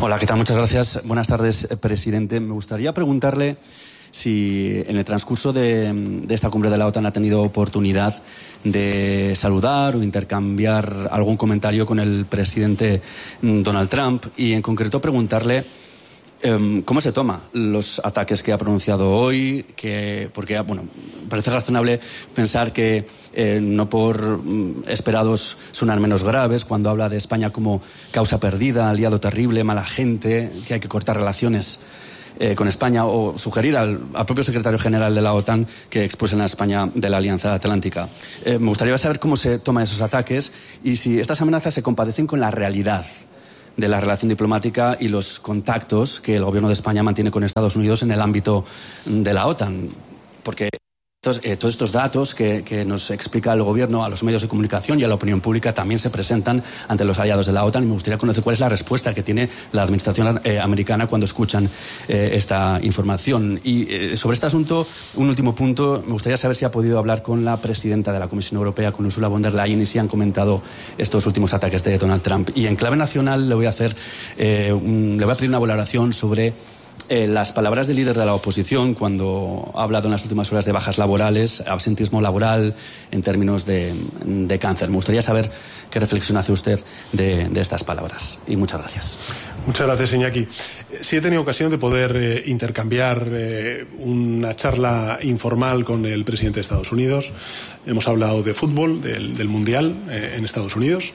Hola, ¿qué tal? Muchas gracias. Buenas tardes, presidente. Me gustaría preguntarle si en el transcurso de esta cumbre de la OTAN ha tenido oportunidad de saludar o intercambiar algún comentario con el presidente Donald Trump, y en concreto preguntarle cómo se toma los ataques que ha pronunciado hoy, porque bueno, parece razonable pensar que no por esperados sonar menos graves cuando habla de España como causa perdida, aliado terrible, mala gente, que hay que cortar relaciones con España, o sugerir al propio secretario general de la OTAN que expulsen a España de la Alianza Atlántica. Me gustaría saber cómo se toman esos ataques y si estas amenazas se compadecen con la realidad de la relación diplomática y los contactos que el gobierno de España mantiene con Estados Unidos en el ámbito de la OTAN. Porque todos estos datos que nos explica el gobierno a los medios de comunicación y a la opinión pública también se presentan ante los aliados de la OTAN, y me gustaría conocer cuál es la respuesta que tiene la administración americana cuando escuchan esta información. Y sobre este asunto, un último punto, me gustaría saber si ha podido hablar con la presidenta de la Comisión Europea, con Ursula von der Leyen, y si han comentado estos últimos ataques de Donald Trump. Y en clave nacional le voy a pedir una valoración sobre las palabras del líder de la oposición cuando ha hablado en las últimas horas de bajas laborales, absentismo laboral en términos de cáncer. Me gustaría saber qué reflexión hace usted de estas palabras. Y muchas gracias. Muchas gracias, Iñaki. Sí he tenido ocasión de poder intercambiar una charla informal con el presidente de Estados Unidos. Hemos hablado de fútbol, del Mundial en Estados Unidos.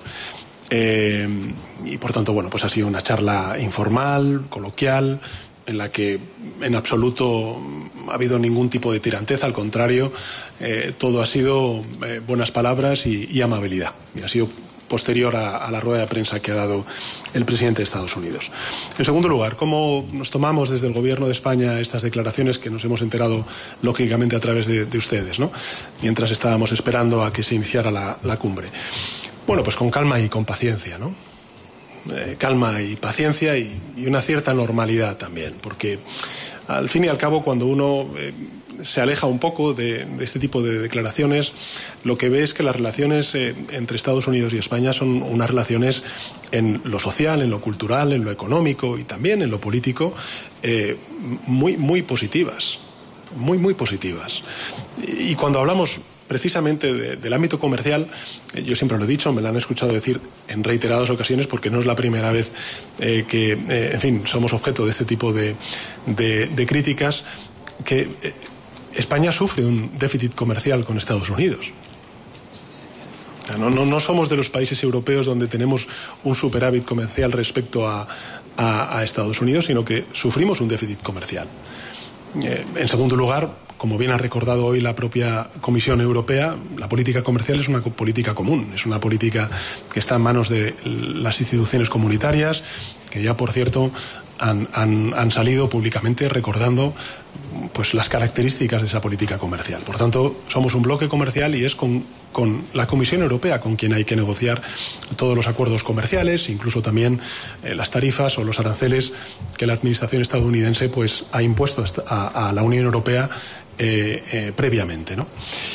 Y por tanto, bueno, pues ha sido una charla informal, coloquial, en la que en absoluto ha habido ningún tipo de tiranteza, al contrario, todo ha sido buenas palabras y amabilidad. Y ha sido posterior a la rueda de prensa que ha dado el presidente de Estados Unidos. En segundo lugar, ¿cómo nos tomamos desde el Gobierno de España estas declaraciones que nos hemos enterado, lógicamente, a través de ustedes, ¿no?, mientras estábamos esperando a que se iniciara la cumbre? Bueno, pues con calma y con paciencia, ¿no? Calma y paciencia y una cierta normalidad también, porque al fin y al cabo, cuando uno se aleja un poco de este tipo de declaraciones, lo que ve es que las relaciones entre Estados Unidos y España son unas relaciones en lo social, en lo cultural, en lo económico y también en lo político muy positivas, muy positivas. Y cuando hablamos precisamente del ámbito comercial, yo siempre lo he dicho, me lo han escuchado decir en reiteradas ocasiones, porque no es la primera vez que, en fin, somos objeto de este tipo de críticas, que España sufre un déficit comercial con Estados Unidos. No somos de los países europeos donde tenemos un superávit comercial respecto a Estados Unidos, sino que sufrimos un déficit comercial. En segundo lugar, como bien ha recordado hoy la propia Comisión Europea, la política comercial es una política común, es una política que está en manos de las instituciones comunitarias, que ya, por cierto, han salido públicamente recordando pues las características de esa política comercial. Por tanto, somos un bloque comercial y es con la Comisión Europea con quien hay que negociar todos los acuerdos comerciales, incluso también las tarifas o los aranceles que la administración estadounidense pues ha impuesto a la Unión Europea previamente, ¿no?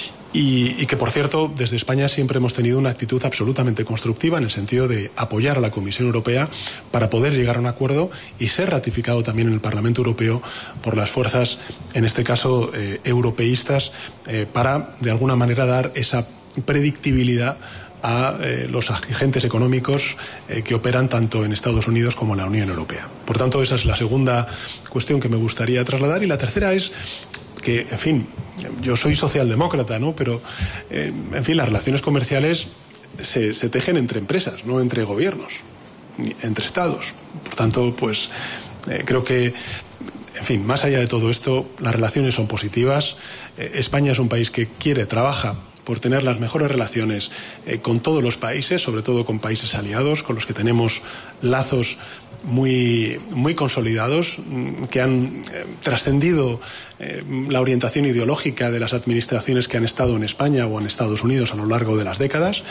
Y que, por cierto, desde España siempre hemos tenido una actitud absolutamente constructiva en el sentido de apoyar a la Comisión Europea para poder llegar a un acuerdo y ser ratificado también en el Parlamento Europeo por las fuerzas, en este caso, europeístas, para, de alguna manera, dar esa predictibilidad a los agentes económicos que operan tanto en Estados Unidos como en la Unión Europea. Por tanto, esa es la segunda cuestión que me gustaría trasladar. Y la tercera es que, en fin, yo soy socialdemócrata, ¿no?, pero, en fin, las relaciones comerciales se tejen entre empresas, no entre gobiernos, ni entre estados. Por tanto, pues, creo que, en fin, más allá de todo esto, las relaciones son positivas. España es un país que trabaja por tener las mejores relaciones con todos los países, sobre todo con países aliados, con los que tenemos lazos muy consolidados, que han trascendido la orientación ideológica de las administraciones que han estado en España o en Estados Unidos a lo largo de las décadas.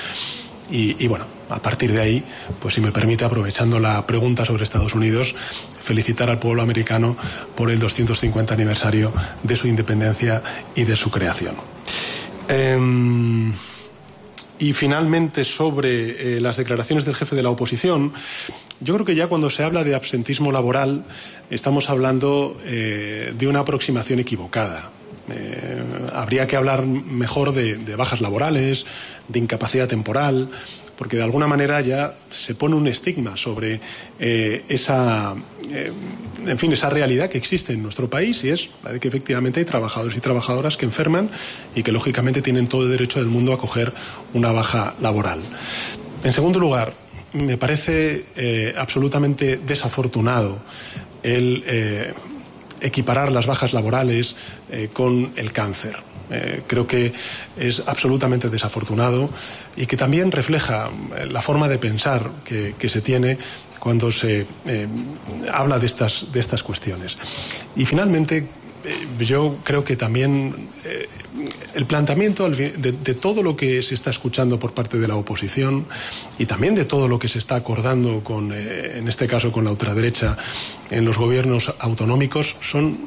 Y bueno, a partir de ahí, pues si me permite, aprovechando la pregunta sobre Estados Unidos, felicitar al pueblo americano por el 250 aniversario de su independencia y de su creación. Y finalmente, sobre las declaraciones del jefe de la oposición, yo creo que ya cuando se habla de absentismo laboral estamos hablando de una aproximación equivocada. Habría que hablar mejor de bajas laborales, de incapacidad temporal, porque de alguna manera ya se pone un estigma sobre esa realidad que existe en nuestro país, y es la de que efectivamente hay trabajadores y trabajadoras que enferman y que lógicamente tienen todo el derecho del mundo a coger una baja laboral. En segundo lugar, me parece absolutamente desafortunado el equiparar las bajas laborales con el cáncer. Creo que es absolutamente desafortunado y que también refleja la forma de pensar que se tiene cuando se habla de estas cuestiones. Y finalmente, yo creo que también el planteamiento de todo lo que se está escuchando por parte de la oposición y también de todo lo que se está acordando en este caso con la ultraderecha en los gobiernos autonómicos son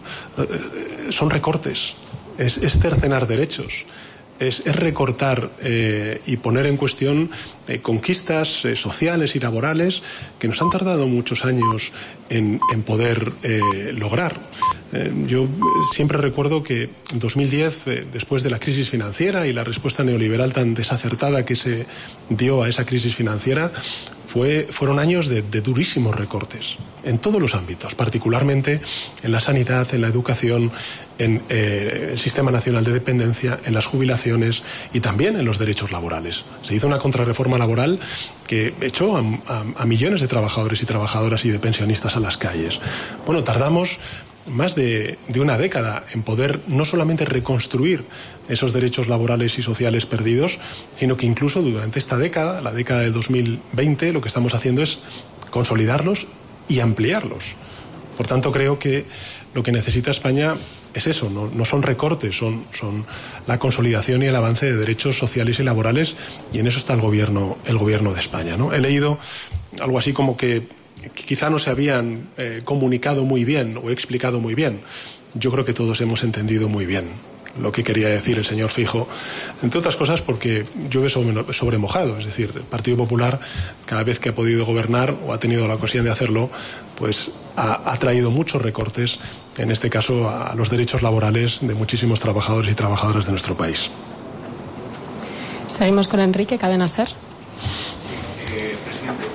recortes, es cercenar derechos. Es recortar y poner en cuestión conquistas sociales y laborales que nos han tardado muchos años en poder lograr. Yo siempre recuerdo que en 2010, después de la crisis financiera y la respuesta neoliberal tan desacertada que se dio a esa crisis financiera, fueron años de durísimos recortes en todos los ámbitos, particularmente en la sanidad, en la educación, en el Sistema Nacional de Dependencia, en las jubilaciones y también en los derechos laborales. Se hizo una contrarreforma laboral que echó a millones de trabajadores y trabajadoras y de pensionistas a las calles. Bueno, tardamos más de una década en poder no solamente reconstruir esos derechos laborales y sociales perdidos, sino que incluso durante esta década, la década del 2020, lo que estamos haciendo es consolidarlos y ampliarlos. Por tanto, creo que lo que necesita España es eso, no son recortes, son la consolidación y el avance de derechos sociales y laborales, y en eso está el gobierno de España, ¿no? He leído algo así como que quizá no se habían comunicado muy bien o explicado muy bien. Yo creo que todos hemos entendido muy bien lo que quería decir el señor Feijóo, entre otras cosas porque llueve sobre mojado. Es decir, el Partido Popular, cada vez que ha podido gobernar o ha tenido la ocasión de hacerlo, pues ha traído muchos recortes, en este caso a los derechos laborales de muchísimos trabajadores y trabajadoras de nuestro país. Seguimos con Enrique, Cadena SER. Presidente,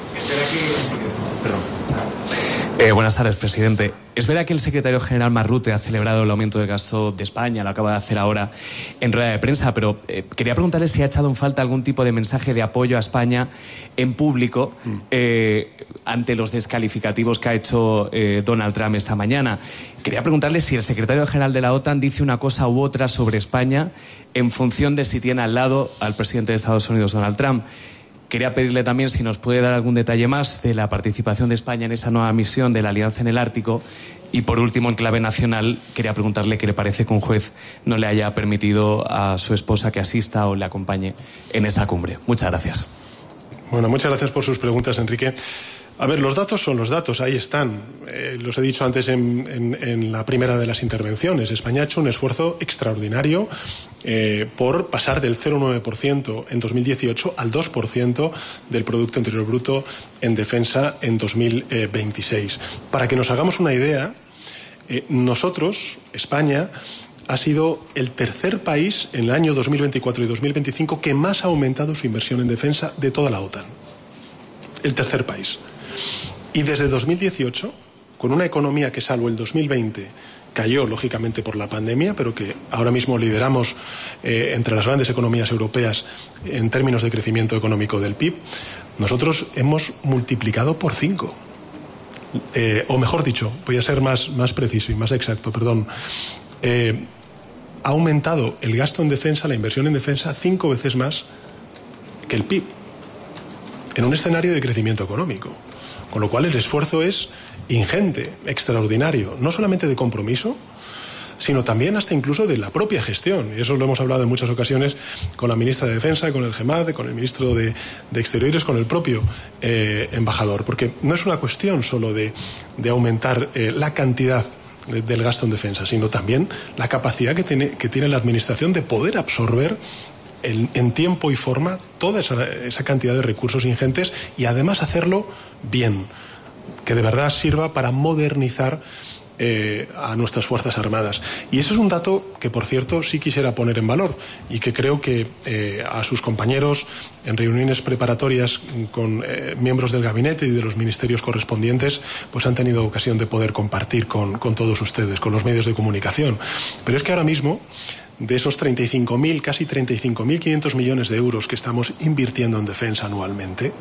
buenas tardes, presidente. Es verdad que el secretario general Marrute ha celebrado el aumento del gasto de España, lo acaba de hacer ahora en rueda de prensa, pero quería preguntarle si ha echado en falta algún tipo de mensaje de apoyo a España en público ante los descalificativos que ha hecho Donald Trump esta mañana. Quería preguntarle si el secretario general de la OTAN dice una cosa u otra sobre España en función de si tiene al lado al presidente de Estados Unidos, Donald Trump. Quería pedirle también si nos puede dar algún detalle más de la participación de España en esa nueva misión de la Alianza en el Ártico. Y por último, en clave nacional, quería preguntarle qué le parece que un juez no le haya permitido a su esposa que asista o le acompañe en esa cumbre. Muchas gracias. Bueno, muchas gracias por sus preguntas, Enrique. A ver, los datos son los datos, ahí están. Los he dicho antes en la primera de las intervenciones. España ha hecho un esfuerzo extraordinario por pasar del 0,9% en 2018 al 2% del Producto Interior Bruto en defensa en 2026. Para que nos hagamos una idea, nosotros, España, ha sido el tercer país en el año 2024 y 2025 que más ha aumentado su inversión en defensa de toda la OTAN. El tercer país. Y desde 2018, con una economía que salvo el 2020 cayó lógicamente por la pandemia, pero que ahora mismo lideramos entre las grandes economías europeas en términos de crecimiento económico del PIB, nosotros hemos multiplicado por 5. O mejor dicho, voy a ser más preciso y más exacto, perdón. Ha aumentado el gasto en defensa, la inversión en defensa, 5 veces más que el PIB, en un escenario de crecimiento económico. Con lo cual el esfuerzo es ingente, extraordinario, no solamente de compromiso, sino también hasta incluso de la propia gestión. Y eso lo hemos hablado en muchas ocasiones con la ministra de Defensa, con el GEMAD, con el ministro de Exteriores, con el propio embajador. Porque no es una cuestión solo de aumentar la cantidad del gasto en defensa, sino también la capacidad que tiene la Administración de poder absorber en tiempo y forma toda esa cantidad de recursos ingentes y además hacerlo bien, que de verdad sirva para modernizar a nuestras Fuerzas Armadas. Y ese es un dato que, por cierto, sí quisiera poner en valor y que creo que a sus compañeros en reuniones preparatorias con miembros del gabinete y de los ministerios correspondientes pues han tenido ocasión de poder compartir con todos ustedes, con los medios de comunicación. Pero es que ahora mismo, de esos 35.000, casi 35.500 millones de euros que estamos invirtiendo en defensa anualmente,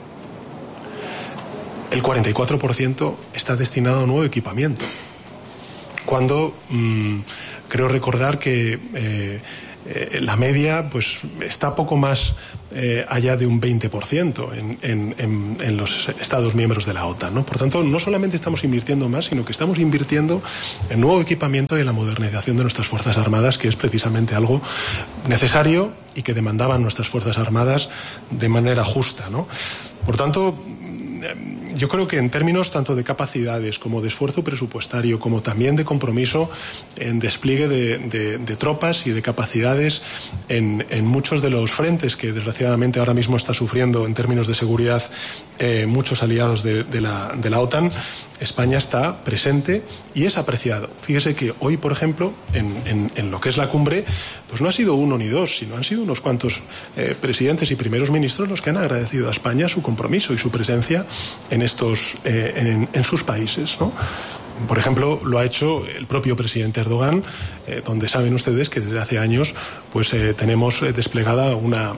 el 44% está destinado a nuevo equipamiento. Cuando creo recordar que la media pues está poco más allá de un 20% en los Estados miembros de la OTAN, ¿no? Por tanto, no solamente estamos invirtiendo más, sino que estamos invirtiendo en nuevo equipamiento y en la modernización de nuestras Fuerzas Armadas, que es precisamente algo necesario y que demandaban nuestras Fuerzas Armadas de manera justa, ¿no? Por tanto, yo creo que en términos tanto de capacidades como de esfuerzo presupuestario, como también de compromiso en despliegue de tropas y de capacidades en muchos de los frentes que desgraciadamente ahora mismo está sufriendo en términos de seguridad muchos aliados de la OTAN, España está presente y es apreciado. Fíjese que hoy, por ejemplo, en lo que es la cumbre, pues no ha sido uno ni dos, sino han sido unos cuantos presidentes y primeros ministros los que han agradecido a España su compromiso y su presencia en sus países, ¿no? Por ejemplo, lo ha hecho el propio presidente Erdogan, donde saben ustedes que desde hace años pues tenemos desplegada una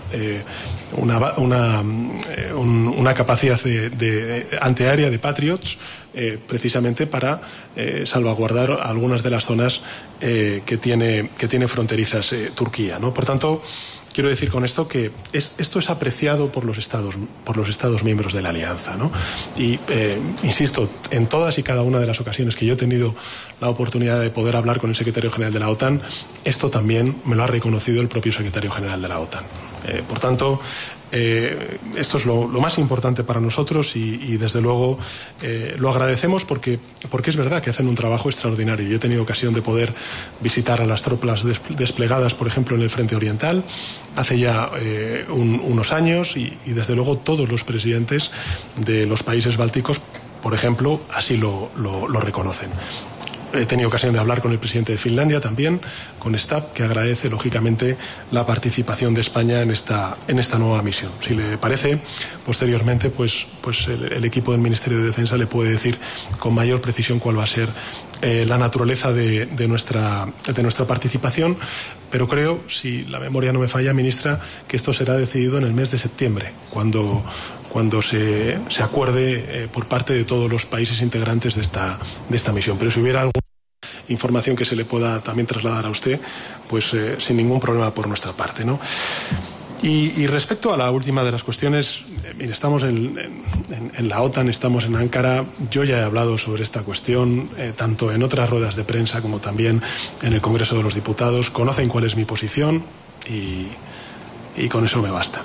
capacidad de antiaérea de Patriots precisamente para salvaguardar algunas de las zonas que tiene fronterizas Turquía, ¿no? Por tanto, quiero decir con esto que esto es apreciado por los Estados miembros de la Alianza, ¿no? Y insisto, en todas y cada una de las ocasiones que yo he tenido la oportunidad de poder hablar con el secretario general de la OTAN, esto también me lo ha reconocido el propio secretario general de la OTAN. Por tanto, esto es lo más importante para nosotros y desde luego lo agradecemos porque es verdad que hacen un trabajo extraordinario. Yo he tenido ocasión de poder visitar a las tropas desplegadas, por ejemplo, en el Frente Oriental hace ya unos años y desde luego todos los presidentes de los países bálticos, por ejemplo, así lo reconocen. He tenido ocasión de hablar con el presidente de Finlandia también, con Stab, que agradece lógicamente la participación de España en esta nueva misión. Si le parece, posteriormente pues el equipo del Ministerio de Defensa le puede decir con mayor precisión cuál va a ser la naturaleza de nuestra participación, pero creo, si la memoria no me falla, ministra, que esto será decidido en el mes de septiembre, cuando se acuerde por parte de todos los países integrantes de esta misión. Pero si hubiera alguna información que se le pueda también trasladar a usted, pues sin ningún problema por nuestra parte, ¿no? Y respecto a la última de las cuestiones, mire, estamos en la OTAN, estamos en Ankara. Yo ya he hablado sobre esta cuestión, tanto en otras ruedas de prensa como también en el Congreso de los Diputados. Conocen cuál es mi posición y con eso me basta.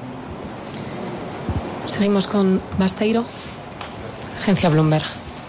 Seguimos con Basteiro, agencia Bloomberg.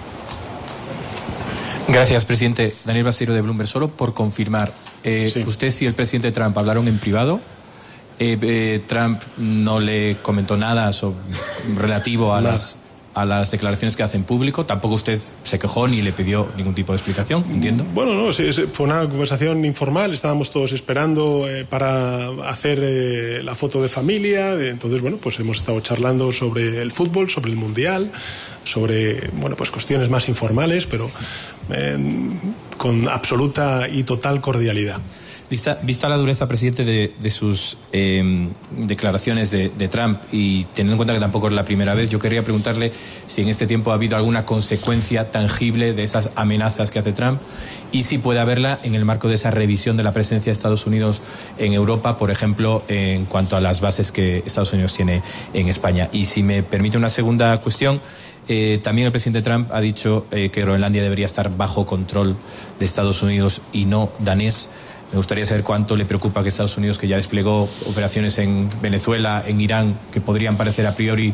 Gracias, presidente. Daniel Basteiro de Bloomberg. Solo por confirmar, sí. Usted y el presidente Trump hablaron en privado. Trump no le comentó nada relativo a las declaraciones que hace en público. Tampoco usted se quejó ni le pidió ningún tipo de explicación, entiendo. Bueno, no, fue una conversación informal. Estábamos todos esperando para hacer la foto de familia. Entonces, bueno, pues hemos estado charlando sobre el fútbol, sobre el Mundial, sobre, bueno, pues cuestiones más informales, pero con absoluta y total cordialidad. Vista la dureza, presidente, de sus declaraciones de Trump y teniendo en cuenta que tampoco es la primera vez, yo quería preguntarle si en este tiempo ha habido alguna consecuencia tangible de esas amenazas que hace Trump y si puede haberla en el marco de esa revisión de la presencia de Estados Unidos en Europa, por ejemplo, en cuanto a las bases que Estados Unidos tiene en España. Y si me permite una segunda cuestión, también el presidente Trump ha dicho que Groenlandia debería estar bajo control de Estados Unidos y no danés. Me gustaría saber cuánto le preocupa que Estados Unidos, que ya desplegó operaciones en Venezuela, en Irán, que podrían parecer a priori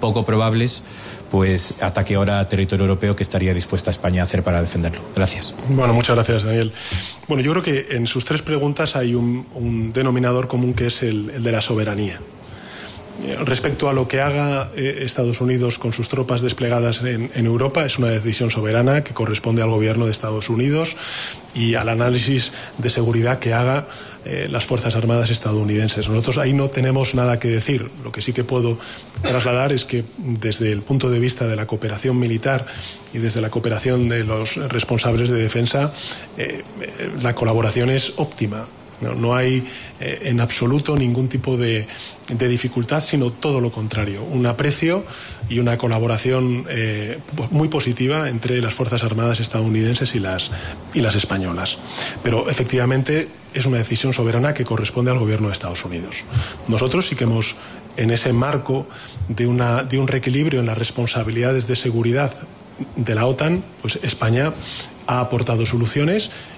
poco probables, pues ataque ahora a territorio europeo, que estaría dispuesta España a hacer para defenderlo. Gracias. Bueno, muchas gracias, Daniel. Bueno, yo creo que en sus 3 preguntas hay un denominador común, que es el de la soberanía. Respecto a lo que haga Estados Unidos con sus tropas desplegadas en Europa, es una decisión soberana que corresponde al gobierno de Estados Unidos y al análisis de seguridad que haga las Fuerzas Armadas estadounidenses. Nosotros ahí no tenemos nada que decir. Lo que sí que puedo trasladar es que desde el punto de vista de la cooperación militar y desde la cooperación de los responsables de defensa, la colaboración es óptima. No hay en absoluto ningún tipo de dificultad, sino todo lo contrario. Un aprecio y una colaboración muy positiva entre las Fuerzas Armadas estadounidenses y las españolas. Pero efectivamente es una decisión soberana que corresponde al gobierno de Estados Unidos. Nosotros sí que hemos, en ese marco de un reequilibrio en las responsabilidades de seguridad de la OTAN, pues España ha aportado soluciones